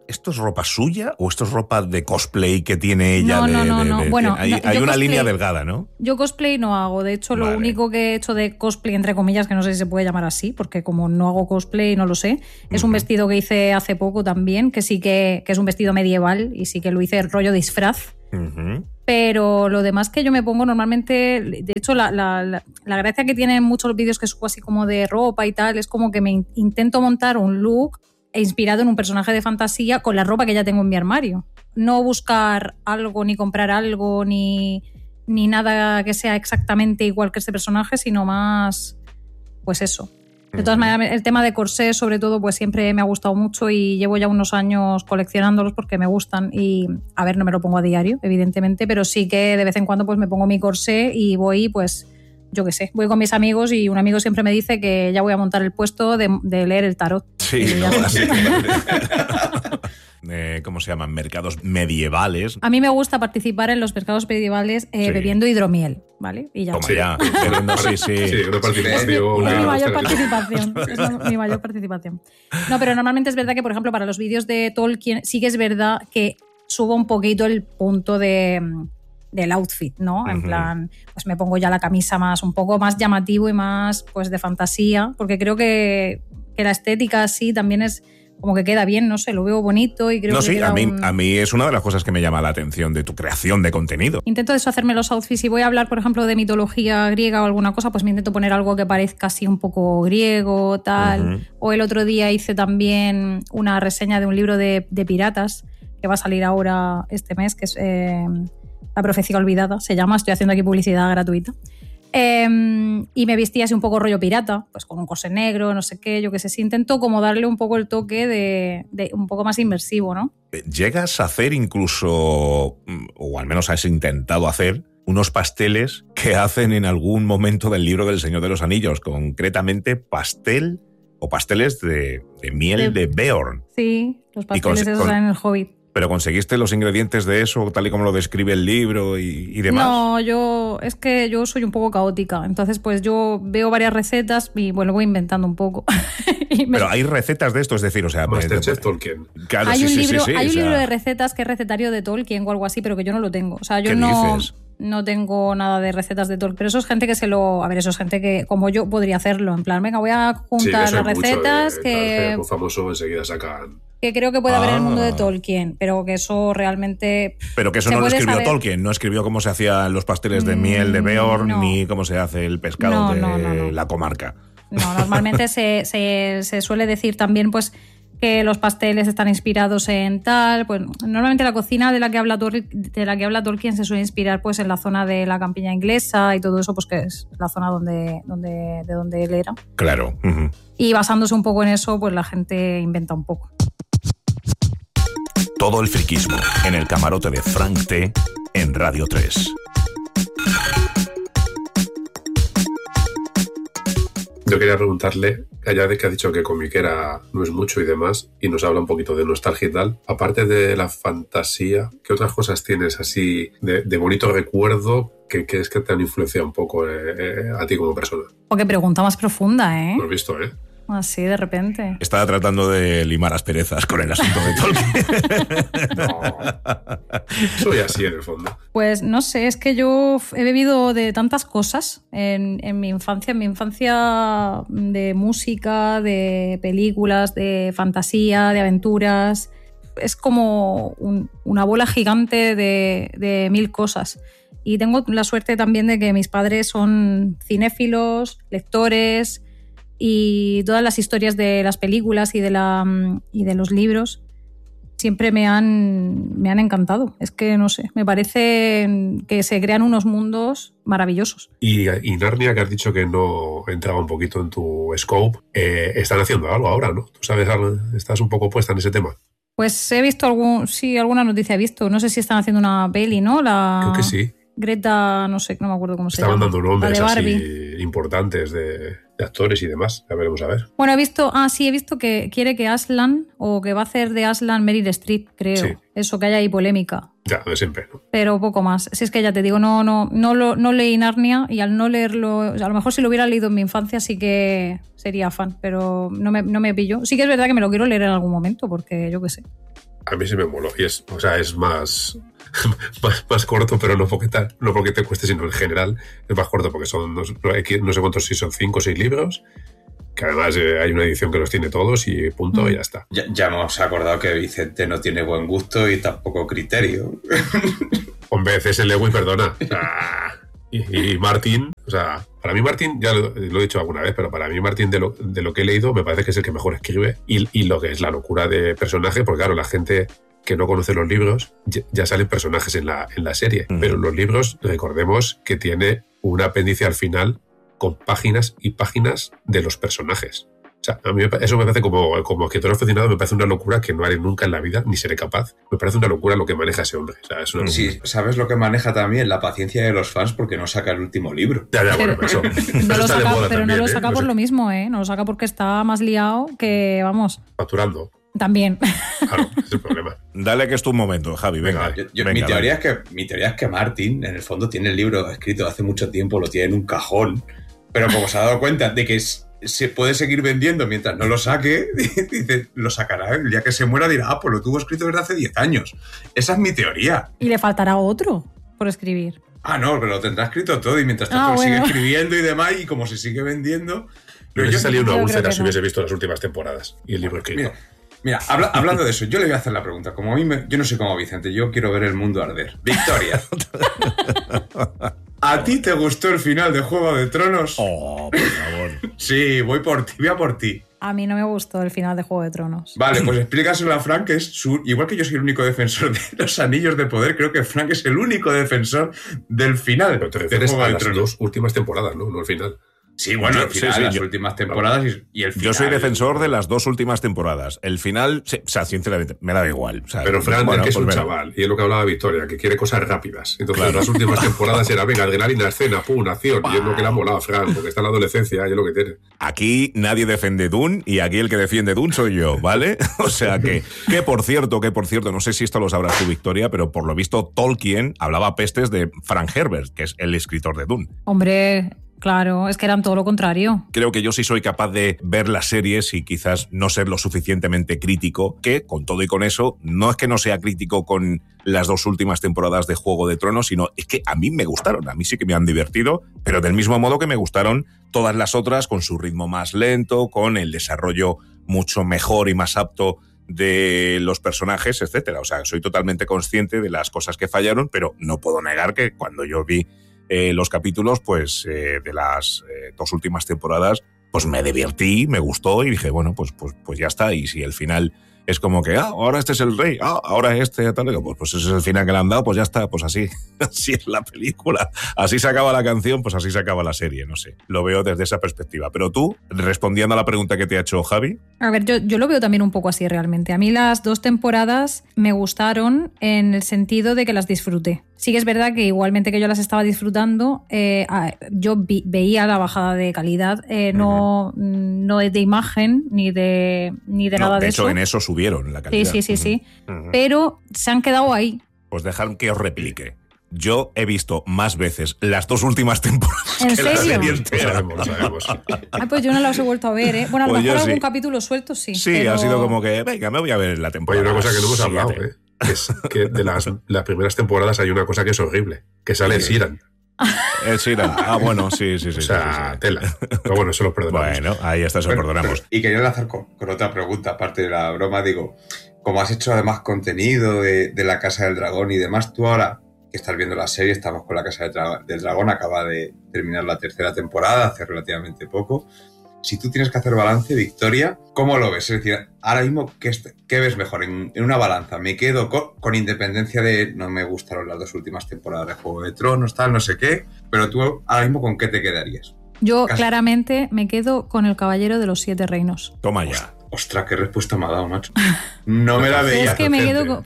¿esto es ropa suya o esto es ropa de cosplay que tiene ella? No. Bueno, hay una cosplay, línea delgada, ¿no? Yo cosplay no hago. De hecho, lo único que he hecho de cosplay, entre comillas, que no sé si se puede llamar así, porque como no hago cosplay, no lo sé, es un vestido que hice hace poco también, que sí que es un vestido medieval y sí que lo hice rollo disfraz. Pero lo demás que yo me pongo normalmente, de hecho la gracia que tienen muchos vídeos que subo así como de ropa y tal, es como que me intento montar un look inspirado en un personaje de fantasía con la ropa que ya tengo en mi armario. No buscar algo, ni comprar algo, ni nada que sea exactamente igual que este personaje, sino más, pues eso. De todas maneras, el tema de corsés, sobre todo, pues siempre me ha gustado mucho y llevo ya unos años coleccionándolos porque me gustan. Y, a ver, no me lo pongo a diario, evidentemente, pero sí que de vez en cuando pues me pongo mi corsé y voy, pues, yo qué sé, voy con mis amigos y un amigo siempre me dice que ya voy a montar el puesto de leer el tarot. Sí, ¿cómo se llaman? Mercados medievales. A mí me gusta participar en los mercados medievales bebiendo hidromiel, ¿vale? Y ya. Toma ya, bebiendo, sí, una participación. Es mi mayor participación. Es mi mayor participación. No, pero normalmente es verdad que, por ejemplo, para los vídeos de Tolkien sí que es verdad que subo un poquito el punto del outfit, ¿no? En plan, pues me pongo ya la camisa un poco más llamativo y más pues de fantasía, porque creo que la estética así también es como que queda bien, no sé, lo veo bonito y creo que sí, a mí es una de las cosas que me llama la atención de tu creación de contenido. Intento deshacerme los outfits. Si voy a hablar, por ejemplo, de mitología griega o alguna cosa, pues me intento poner algo que parezca así un poco griego, tal. O el otro día hice también una reseña de un libro de piratas que va a salir ahora este mes, que es La profecía olvidada, se llama. Estoy haciendo aquí publicidad gratuita. Y me vestía así un poco rollo pirata, pues con un corsé negro, no sé qué, yo qué sé. Sí, intento como darle un poco el toque de un poco más inmersivo, ¿no? ¿Llegas a hacer incluso, o al menos has intentado hacer, unos pasteles que hacen en algún momento del libro del Señor de los Anillos? Concretamente pasteles de miel de Beorn. Sí, los pasteles esos en el Hobbit. ¿Pero conseguiste los ingredientes de eso, tal y como lo describe el libro y demás? No, es que yo soy un poco caótica. Entonces, pues yo veo varias recetas y, bueno, voy inventando un poco. Pero hay recetas de esto, es decir, o sea... Masterchef Tolkien. Claro, hay un libro de recetas que es recetario de Tolkien o algo así, pero que yo no lo tengo. O sea, yo no tengo nada de recetas de Tolkien. Pero eso es gente que eso es gente que, como yo, podría hacerlo. En plan, venga, voy a juntar las recetas que... Muy famoso, enseguida sacan... que creo que puede haber en el mundo de Tolkien, pero que eso realmente... Pero que eso no lo escribió Tolkien, no escribió cómo se hacían los pasteles de miel de Beorn, ni cómo se hace el pescado de la comarca. No, normalmente se suele decir también pues que los pasteles están inspirados en tal, pues normalmente la cocina de la que habla Tolkien se suele inspirar pues en la zona de la campiña inglesa y todo eso, pues que es la zona de donde él era. Claro. Y basándose un poco en eso, pues la gente inventa un poco. Todo el friquismo en el camarote de Frank T en Radio 3. Yo quería preguntarle, allá de que ha dicho que comiquera no es mucho y demás, y nos habla un poquito de nostalgia y tal, aparte de la fantasía, ¿qué otras cosas tienes así de bonito recuerdo que es que te han influenciado un poco a ti como persona? O qué pregunta más profunda, ¿eh? Lo he visto, ¿eh? Así, de repente. Estaba tratando de limar asperezas con el asunto de Tolkien. No, soy así en el fondo. Pues no sé, es que yo he bebido de tantas cosas en mi infancia. En mi infancia de música, de películas, de fantasía, de aventuras. Es como una bola gigante de mil cosas. Y tengo la suerte también de que mis padres son cinéfilos, lectores... y todas las historias de las películas y de los libros siempre me han encantado. Es que, no sé, me parece que se crean unos mundos maravillosos. Y Narnia, que has dicho que no entraba un poquito en tu scope, están haciendo algo ahora, ¿no? ¿Tú sabes algo? ¿Estás un poco puesta en ese tema? Pues he visto alguna noticia he visto. No sé si están haciendo una peli, ¿no? Creo que sí. Greta, no sé, no me acuerdo cómo se llama. Estaban dando nombres así importantes de actores y demás. Ya veremos a ver. Bueno, he visto que quiere que Aslan, o que va a hacer de Aslan Meryl Streep, creo. Sí. Eso, que haya ahí polémica. Ya, de siempre, ¿no? Pero poco más. Si es que ya te digo, no leí Narnia y al no leerlo, o sea, a lo mejor si lo hubiera leído en mi infancia sí que sería fan, pero no me pillo. Sí que es verdad que me lo quiero leer en algún momento, porque yo qué sé. A mí sí me moló. Y es más corto, pero no porque te cueste, sino en general es más corto porque son no sé cuántos, si son 5 o 6 libros, que además hay una edición que los tiene todos y punto, y ya está. Ya hemos acordado que Vicente no tiene buen gusto y tampoco criterio. Hombre, C.S. Lewis, perdona. O sea, y Martin, o sea, para mí Martin, ya lo he dicho alguna vez, pero para mí Martin, de lo que he leído, me parece que es el que mejor escribe, y lo que es la locura de personaje, porque claro, la gente que no conoce los libros, ya salen personajes en la serie, pero los libros, recordemos que tiene un apéndice al final con páginas y páginas de los personajes. O sea, a mí eso me parece como escritor aficionado, me parece una locura que no haré nunca en la vida, ni seré capaz. Me parece una locura lo que maneja ese hombre. O sea, es una sí, ¿sabes lo que maneja también? La paciencia de los fans porque no saca el último libro. Ya, bueno, eso. No lo saca, pero también, no lo saca por lo mismo, ¿eh? No lo saca porque está más liado que, vamos... Facturando. También. Claro, ese es el problema. Dale que es tu momento, Javi, venga. Mi teoría es que Martin, en el fondo, tiene el libro escrito hace mucho tiempo, lo tiene en un cajón, pero como se ha dado cuenta de que se puede seguir vendiendo mientras no lo saque, dice, lo sacará. El día que se muera dirá, pues lo tuvo escrito desde hace 10 años. Esa es mi teoría. Y le faltará otro por escribir. No, pero lo tendrá escrito todo y mientras tanto sigue escribiendo y demás, y como se sigue vendiendo... Pero yo salido una úlcera si hubiese visto las últimas temporadas y el libro escrito. Mira, hablando de eso, yo le voy a hacer la pregunta. Como a mí yo no soy como Vicente, yo quiero ver el mundo arder. Victoria, ¿a ti te gustó el final de Juego de Tronos? Oh, por favor. Sí, voy a por ti. A mí no me gustó el final de Juego de Tronos. Vale, pues explícaselo a Frank, que es igual que yo soy el único defensor de los Anillos de Poder, creo que Frank es el único defensor del final. Pero te refieres a las 2 últimas temporadas, ¿no? No el final. Sí, bueno, el final, las últimas temporadas y el final. Yo soy defensor de las 2 últimas temporadas. El final, o sea, sinceramente, me da igual. O sea, pero Fran, que es un chaval, y es lo que hablaba Victoria, que quiere cosas rápidas. Entonces, las últimas temporadas era, venga, adrenalina, escena, pum, acción. Y es lo que le ha molado a Fran, porque está en la adolescencia, y es lo que tiene. Aquí nadie defiende Dune, y aquí el que defiende Dune soy yo, ¿vale? O sea que por cierto, no sé si esto lo sabrás tú, Victoria, pero por lo visto Tolkien hablaba pestes de Frank Herbert, que es el escritor de Dune. Hombre... Claro, es que eran todo lo contrario. Creo que yo sí soy capaz de ver las series y quizás no ser lo suficientemente crítico, que con todo y con eso, no es que no sea crítico con las 2 últimas temporadas de Juego de Tronos, sino es que a mí me gustaron, a mí sí que me han divertido, pero del mismo modo que me gustaron todas las otras, con su ritmo más lento, con el desarrollo mucho mejor y más apto de los personajes, etcétera. O sea, soy totalmente consciente de las cosas que fallaron, pero no puedo negar que cuando yo vi los capítulos, pues de las 2 últimas temporadas, pues me divertí, me gustó y dije, bueno, pues ya está. Y si el final es como que, ahora este es el rey, ahora este, tal, pues ese es el final que le han dado, pues ya está, pues así es la película, así se acaba la canción, pues así se acaba la serie, no sé, lo veo desde esa perspectiva. Pero tú, respondiendo a la pregunta que te ha hecho Javi... A ver, yo lo veo también un poco así realmente. A mí las 2 temporadas me gustaron en el sentido de que las disfruté. Sí que es verdad que igualmente que yo las estaba disfrutando, yo veía la bajada de calidad, no de imagen ni de nada de eso. De hecho, en eso subieron la calidad. Sí. Pero se han quedado ahí. Pues dejad que os replique. Yo he visto más veces las 2 últimas temporadas ¿En que serio? la serie entera. Lo sabemos. Pues yo no las he vuelto a ver, ¿eh? Bueno, a lo Pues mejor yo algún sí. capítulo suelto, sí. Sí, pero... ha sido como que, venga, me voy a ver la temporada. Oye, una cosa que no hemos hablado, 7. es que de las primeras temporadas hay una cosa que es horrible, que sale Siran. El Siran. Bueno, sí. O sea, sí. tela. Pero bueno, eso lo perdonamos. Bueno, ahí está, eso lo perdonamos. Y quería enlazar con otra pregunta, aparte de la broma, digo, como has hecho además contenido de la Casa del Dragón y demás, tú ahora que estás viendo la serie, estamos con la Casa del Dragón, acaba de terminar la 3ª temporada, hace relativamente poco. Si tú tienes que hacer balance, Victoria, ¿cómo lo ves? Es decir, ahora mismo, ¿qué ves mejor? En una balanza, me quedo con independencia de no me gustaron las 2 últimas temporadas de Juego de Tronos, tal, no sé qué, pero tú ahora mismo, ¿con qué te quedarías? Yo claramente me quedo con el Caballero de los 7 Reinos. Toma ya. Ostras, qué respuesta me ha dado, macho. No me la veía. Pero es que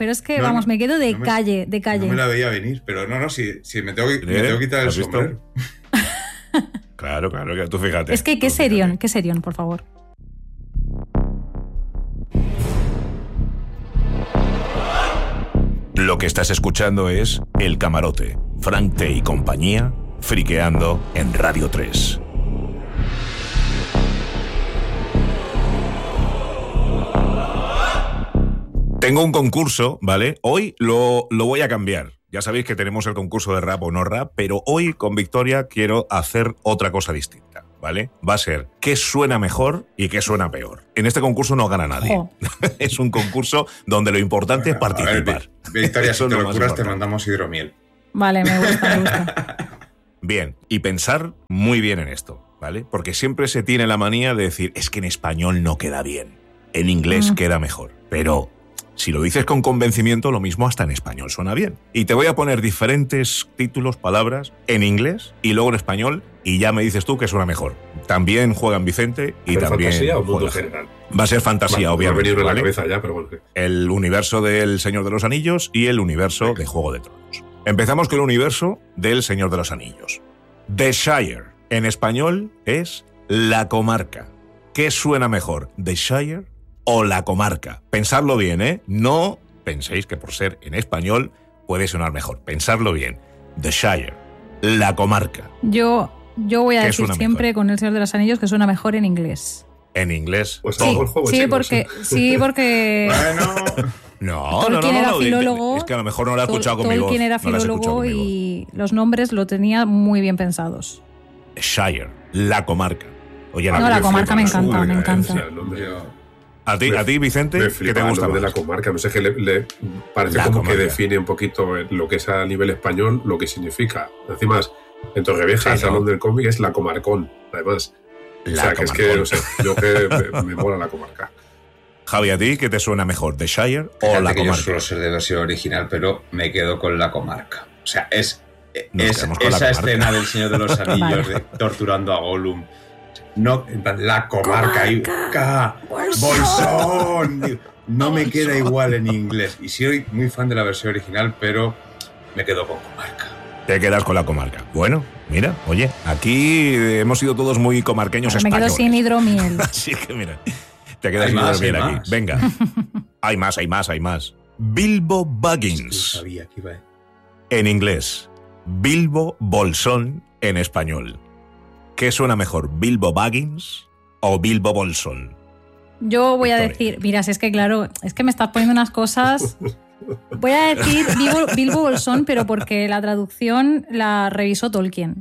me quedo de calle. No me la veía venir, pero no, si me tengo que quitar el sombrero. Claro, que tú fíjate. Es que qué serión, por favor. Lo que estás escuchando es El Camarote, Frank T y compañía, friqueando en Radio 3. Tengo un concurso, ¿vale? Hoy lo voy a cambiar. Ya sabéis que tenemos el concurso de rap o no rap, pero hoy con Victoria quiero hacer otra cosa distinta, ¿vale? Va a ser qué suena mejor y qué suena peor. En este concurso no gana nadie. Es un concurso donde lo importante es participar. Victoria, si te lo curas, te mandamos hidromiel. Vale, me gusta. Bien, y pensar muy bien en esto, ¿vale? Porque siempre se tiene la manía de decir, es que en español no queda bien, en inglés queda mejor. Pero si lo dices con convencimiento, lo mismo hasta en español suena bien. Y te voy a poner diferentes títulos, palabras, en inglés y luego en español, y ya me dices tú que suena mejor. También juegan Vicente y ¿pero también fantasía o mundo juega. general? Va a ser fantasía, obviamente. Me ha venido en ¿vale? la cabeza ya, pero bueno. El universo del Señor de los Anillos y el universo de Juego de Tronos. Empezamos con el universo del Señor de los Anillos. The Shire, en español, es la comarca. ¿Qué suena mejor, The Shire o la comarca? Pensadlo bien, ¿eh? No penséis que por ser en español puede sonar mejor. Pensadlo bien. The Shire, la comarca. Yo voy a decir siempre mejor? Con el Señor de los Anillos que suena mejor en inglés. En inglés. Pues todo. todo el juego, Sí, chicos. porque Bueno, No, Tolkien era filólogo. Es que a lo mejor no lo ha escuchado con mi voz. Tolkien era no lo has escuchado filólogo con mi voz. y los nombres lo tenía muy bien pensados. Shire, la comarca. Oye, No, la comarca me encanta, me encanta. yo- ¿A ti, Vicente, Me qué flipa te gusta lo de más? la comarca. No sé, que le parece La como comarca. que define un poquito lo que es a nivel español, lo que significa. Encima, en Torrevieja, el Sí, ¿no? salón del cómic es la comarcón, además. La o sea, que es que, comarcón. no sé, yo que me mola la comarca. Javi, ¿a ti qué te suena mejor, The Shire o Fíjate la que yo comarca? suelo ser de versión original, pero me quedo con la comarca. O sea, es Nos quedamos con la esa comarca. escena del Señor de los Anillos Vale. de torturando a Gollum. No, en plan, la comarca y Bolsón. Digo, no me queda igual en inglés. Y soy muy fan de la versión original, pero me quedo con comarca. Te quedas con la comarca. Bueno, mira, oye, aquí hemos sido todos muy comarqueños Me españoles. quedo sin hidromiel. Así que mira, te quedas Hay sin más, dormir hay aquí. más. Venga. Hay más. Bilbo Yo Baggins sabía que iba a... en inglés. Bilbo Bolsón en español. ¿Qué suena mejor, Bilbo Baggins o Bilbo Bolsón? Yo voy a Victoria. decir, mira, si es que claro, es que me estás poniendo unas cosas. Voy a decir Bilbo Bolsón, pero porque la traducción la revisó Tolkien.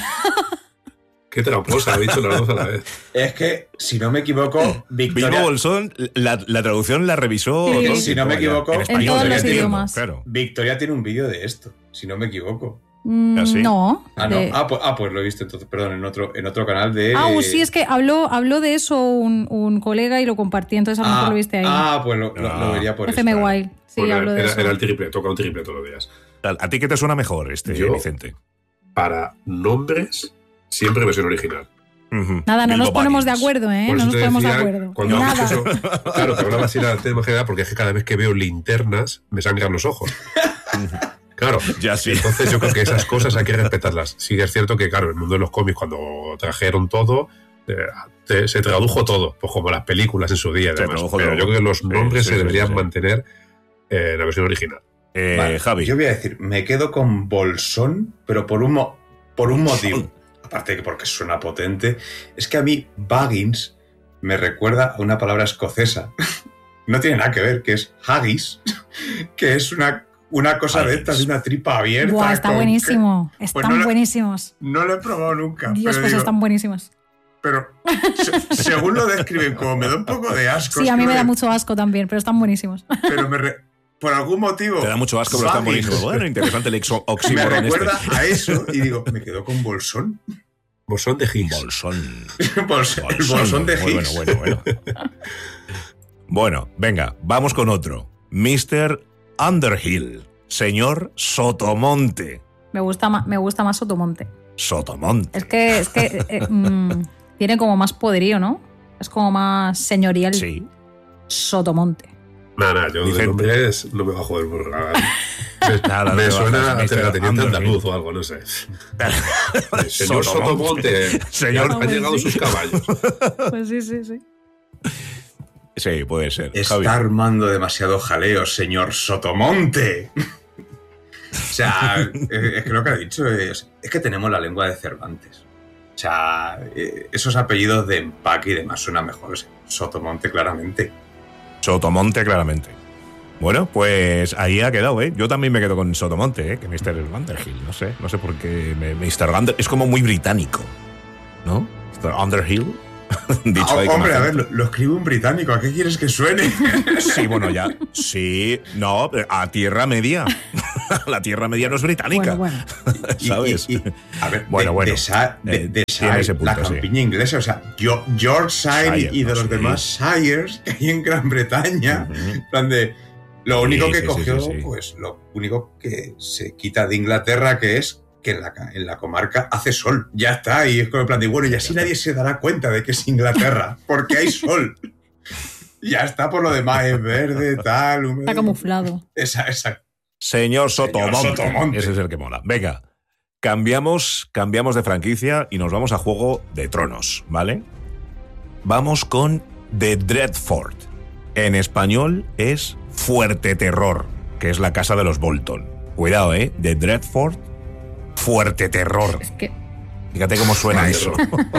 Qué tramposa, ha dicho las dos a la vez. Es que, si no me equivoco, Bilbo Victoria, Bolsón, la traducción la revisó. Sí. Tolkien, Si no me vaya, equivoco, en en español, todos ya los entiendo, idiomas. Claro. Victoria tiene un vídeo de esto, si no me equivoco. ¿Ah, sí? No. Ah, no. de- Pues lo he visto entonces, perdón, en otro canal de... sí, es que habló de eso un colega y lo compartí, entonces a lo mejor lo viste ahí. Pues lo vería por FM eso. Wild. Sí, Bueno, habló de eso. era el triple, toca un triple todos los días. ¿A ti qué te suena mejor, Yo- Vicente? Para nombres, siempre versión original. Ujú. Nada, no Bilbo nos ponemos de Baggins. acuerdo, ¿eh? Por No eso nos te ponemos de decía, acuerdo. cuando Nada. haces eso, claro, te hablaba así de la tema general porque es que cada vez que veo linternas me sangran los ojos. Claro, Ya sí. entonces yo creo que esas cosas hay que respetarlas. Sí que es cierto que, claro, el mundo de los cómics, cuando trajeron todo, se tradujo todo, pues como las películas en su día y Se demás. tradujo Pero todo. yo creo que los Sí, nombres sí, se sí, deberían sí. mantener en la versión original. Vale, Javi. Yo voy a decir, me quedo con Bolsón, pero por un motivo. Aparte de que porque suena potente, es que a mí Baggins me recuerda a una palabra escocesa. No tiene nada que ver, que es haggis, que es una cosa de Haggis. estas, de una tripa abierta. Buah, está con- buenísimo. Pues Están no lo- buenísimos. No lo he probado nunca. Dios, pero pues digo, están buenísimos. pero según lo describen, como me da un poco de asco. Sí, es a que mí me da me- mucho asco también, pero están buenísimos. Pero por algún motivo. Te da mucho asco, pero está Baggins buenísimo. Bueno, interesante el Me oxímoron recuerda este. a eso y digo, me quedo con Bolsón. Bolsón de Higgs. Bolsón. El Bolsón de Muy Higgs. Bueno. Bueno, venga, vamos con otro. Mr. Underhill. Señor Sotomonte. Me gusta más Sotomonte. Sotomonte. Es que tiene como más poderío, ¿no? Es como más señorial. Sí. Sotomonte. Nada, yo Vicente. de nombres no me bajo del burro. Nada, Me no suena bajas, a Mr. terrateniente Underhill. andaluz o algo, no sé. Señor Sotomonte. Señor- Han llegado sus caballos. Pues sí. Sí, puede ser. Está Javi. armando demasiado jaleo, señor Sotomonte. O sea, es que lo que ha dicho es que tenemos la lengua de Cervantes. O sea, esos apellidos de empaque y demás suena mejor. Sotomonte, claramente. Sotomonte, claramente. Bueno, pues ahí ha quedado, ¿eh? Yo también me quedo con Sotomonte, ¿eh? Que Mr. Underhill, no sé por qué Mr. Under es como muy británico, ¿no? Mr. Underhill. Dicho ahí hombre, a ver, lo escribo en británico, ¿a qué quieres que suene? Sí, bueno, ya. Sí, no, a Tierra Media. La Tierra Media no es británica. Bueno. ¿Sabes? A ver, bueno. De Shire, la campiña inglesa, o sea, Yorkshire y de los demás Shires que hay en Gran Bretaña, en plan de... Lo único que cogió, pues lo único que se quita de Inglaterra, que es que en la comarca hace sol. Ya está, y es como en plan de, bueno, y así nadie se dará cuenta de que es Inglaterra, porque hay sol. Ya está, por lo demás, es verde, tal, húmedo. Está camuflado. Esa. Señor Sotomonte. Ese es el que mola. Venga, cambiamos de franquicia y nos vamos a Juego de Tronos, ¿vale? Vamos con The Dreadfort. En español es Fuerte Terror, que es la casa de los Bolton. Cuidado, The Dreadfort, Fuerte Terror. Es que... Fíjate cómo suena eso.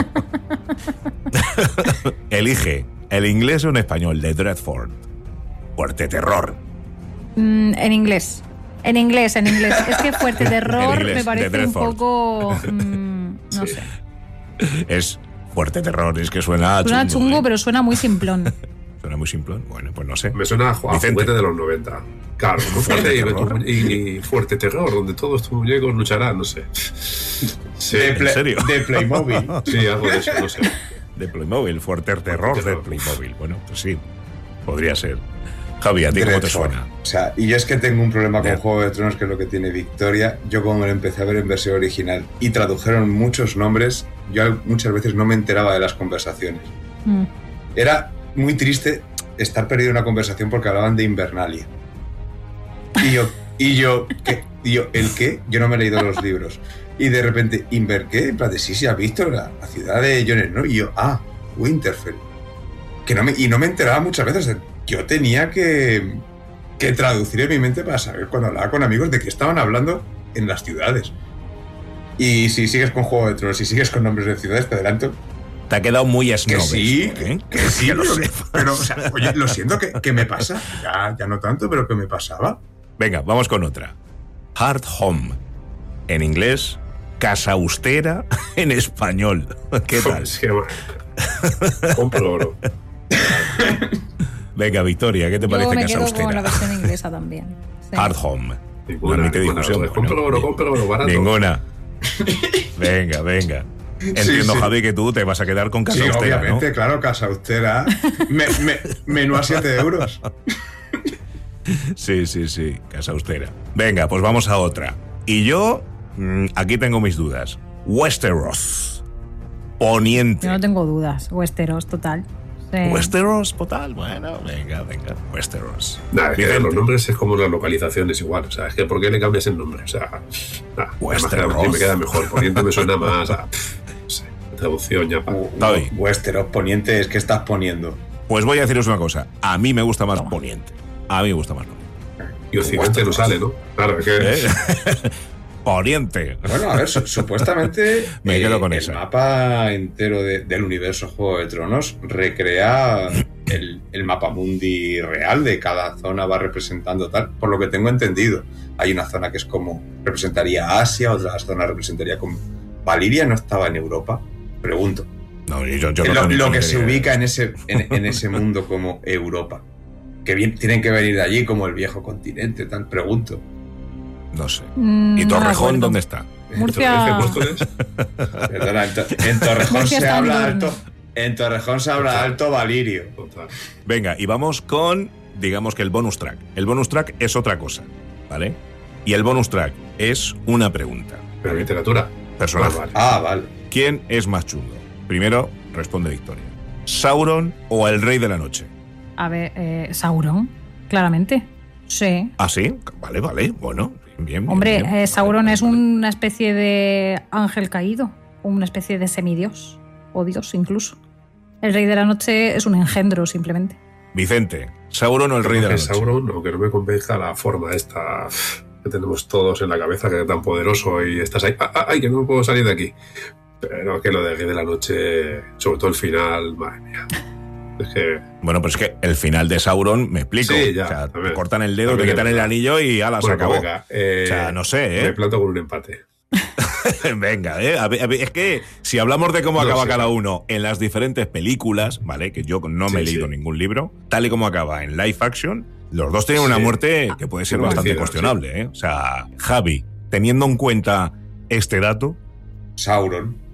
Elige el inglés o en español, The Dreadfort. Fuerte Terror. En inglés. Es que Fuerte Terror me parece un poco... no sé. Es Fuerte Terror, es que suena chungo, pero suena muy simplón. Suena muy simplón. Bueno, pues no sé. Me suena a juguete de los 90. Claro, fuerte y Fuerte Terror, donde todos tus muñecos lucharán, no sé. Sí, ¿en serio? De Playmobil. Sí, algo de eso, no sé. De Playmobil, Fuerte Terror de Playmobil. Bueno, pues sí, podría ser. Javi, ¿a ti cómo te suena? O sea, y yo es que tengo un problema con Juego de Tronos, que es lo que tiene Victoria. Yo como me lo empecé a ver en versión original y tradujeron muchos nombres, yo muchas veces no me enteraba de las conversaciones. Era muy triste estar perdido en una conversación porque hablaban de Invernalia. Y yo, ¿el qué? Yo no me he leído los libros. Y de repente, ¿qué? En plan de, sí, has visto la ciudad de Jon Snow. Y yo, Winterfell. Y no me enteraba muchas veces. Yo tenía que traducir en mi mente para saber cuando hablaba con amigos de qué estaban hablando en las ciudades. Y si sigues con Juego de Tronos, si sigues con nombres de ciudades, te adelanto. Te ha quedado muy snob. Que sí, pero o sea, oye, lo siento, que me pasa. Ya no tanto, pero que me pasaba. Venga, vamos con otra. Hard Home. En inglés, Casa Austera en español. ¿Qué tal? Es que bueno. Compro oro. Venga, Victoria, ¿qué te parece Casa Austera? Yo me quedo con la versión inglesa también. Sí. Hard Home. Ninguna discusión. Compro oro, barato. Ninguna. Venga. Entiendo, sí. Javi, que tú te vas a quedar con Casa Austera, obviamente, ¿no? Claro, Casa Austera. Menú a 7 euros. Sí, Casa Austera. Venga, pues vamos a otra. Y yo, aquí tengo mis dudas. Westeros. Poniente. Yo no tengo dudas. Westeros, total. Sí. Westeros, total. Bueno, venga. Westeros. Nada, es que los nombres es como las localizaciones igual. O sea, es que ¿por qué le cambias el nombre? O sea, Westeros. Me queda mejor. Poniente me suena más a... no sé, traducción ya para... Westeros, Poniente, es que estás poniendo. Pues voy a deciros una cosa. A mí me gusta más Poniente. A mí me gusta más Poniente. Y Occidente no sale, ¿no? Claro, es que... Poniente. Bueno, a ver, supuestamente me quedo con el esa. mapa entero del universo Juego de Tronos recrea el mapa mundi real de cada zona, va representando tal, por lo que tengo entendido. Hay una zona que es como representaría Asia, otra zona representaría como... Valiria no estaba en Europa, pregunto. No, yo lo que se ubica en ese mundo como Europa, que tienen que venir de allí como el viejo continente, tal, pregunto. No sé. ¿Y Torrejón dónde está? Murcia. Perdona, en Torrejón se habla alto. En Torrejón se habla alto Valirio. Venga, y vamos con, digamos que el bonus track. El bonus track es otra cosa, ¿vale? Y el bonus track es una pregunta. ¿Pero literatura? Personaje. Vale. ¿Quién es más chungo? Primero responde Victoria. ¿Sauron o el Rey de la Noche? A ver, Sauron, claramente. Sí. ¿Ah, sí? Vale. Bueno, bien. Hombre, bien. Sauron es una especie de ángel caído, una especie de semidios, o dios incluso. El Rey de la Noche es un engendro, simplemente. Vicente, ¿Sauron o el Rey de la Noche? Sauron, aunque no me convenzca la forma esta que tenemos todos en la cabeza, que es tan poderoso y estás ahí, ¡ay, que no puedo salir de aquí! Pero que lo del Rey de la Noche, sobre todo el final, madre mía. Es que... Bueno, pues es que el final de Sauron, me explico. Sí, ya, o sea, te ver, cortan el dedo, te quitan el anillo y ala, se acabó. Venga, o sea, no sé, Me planto con un empate. Venga, a ver, es que si hablamos de cómo No acaba sé. cada uno en las diferentes películas, ¿vale? Que yo no me he leído ningún libro, tal y como acaba en live action, los dos tienen una muerte que puede ser bastante cuestionable, ¿eh? O sea, Javi, teniendo en cuenta este dato... Sauron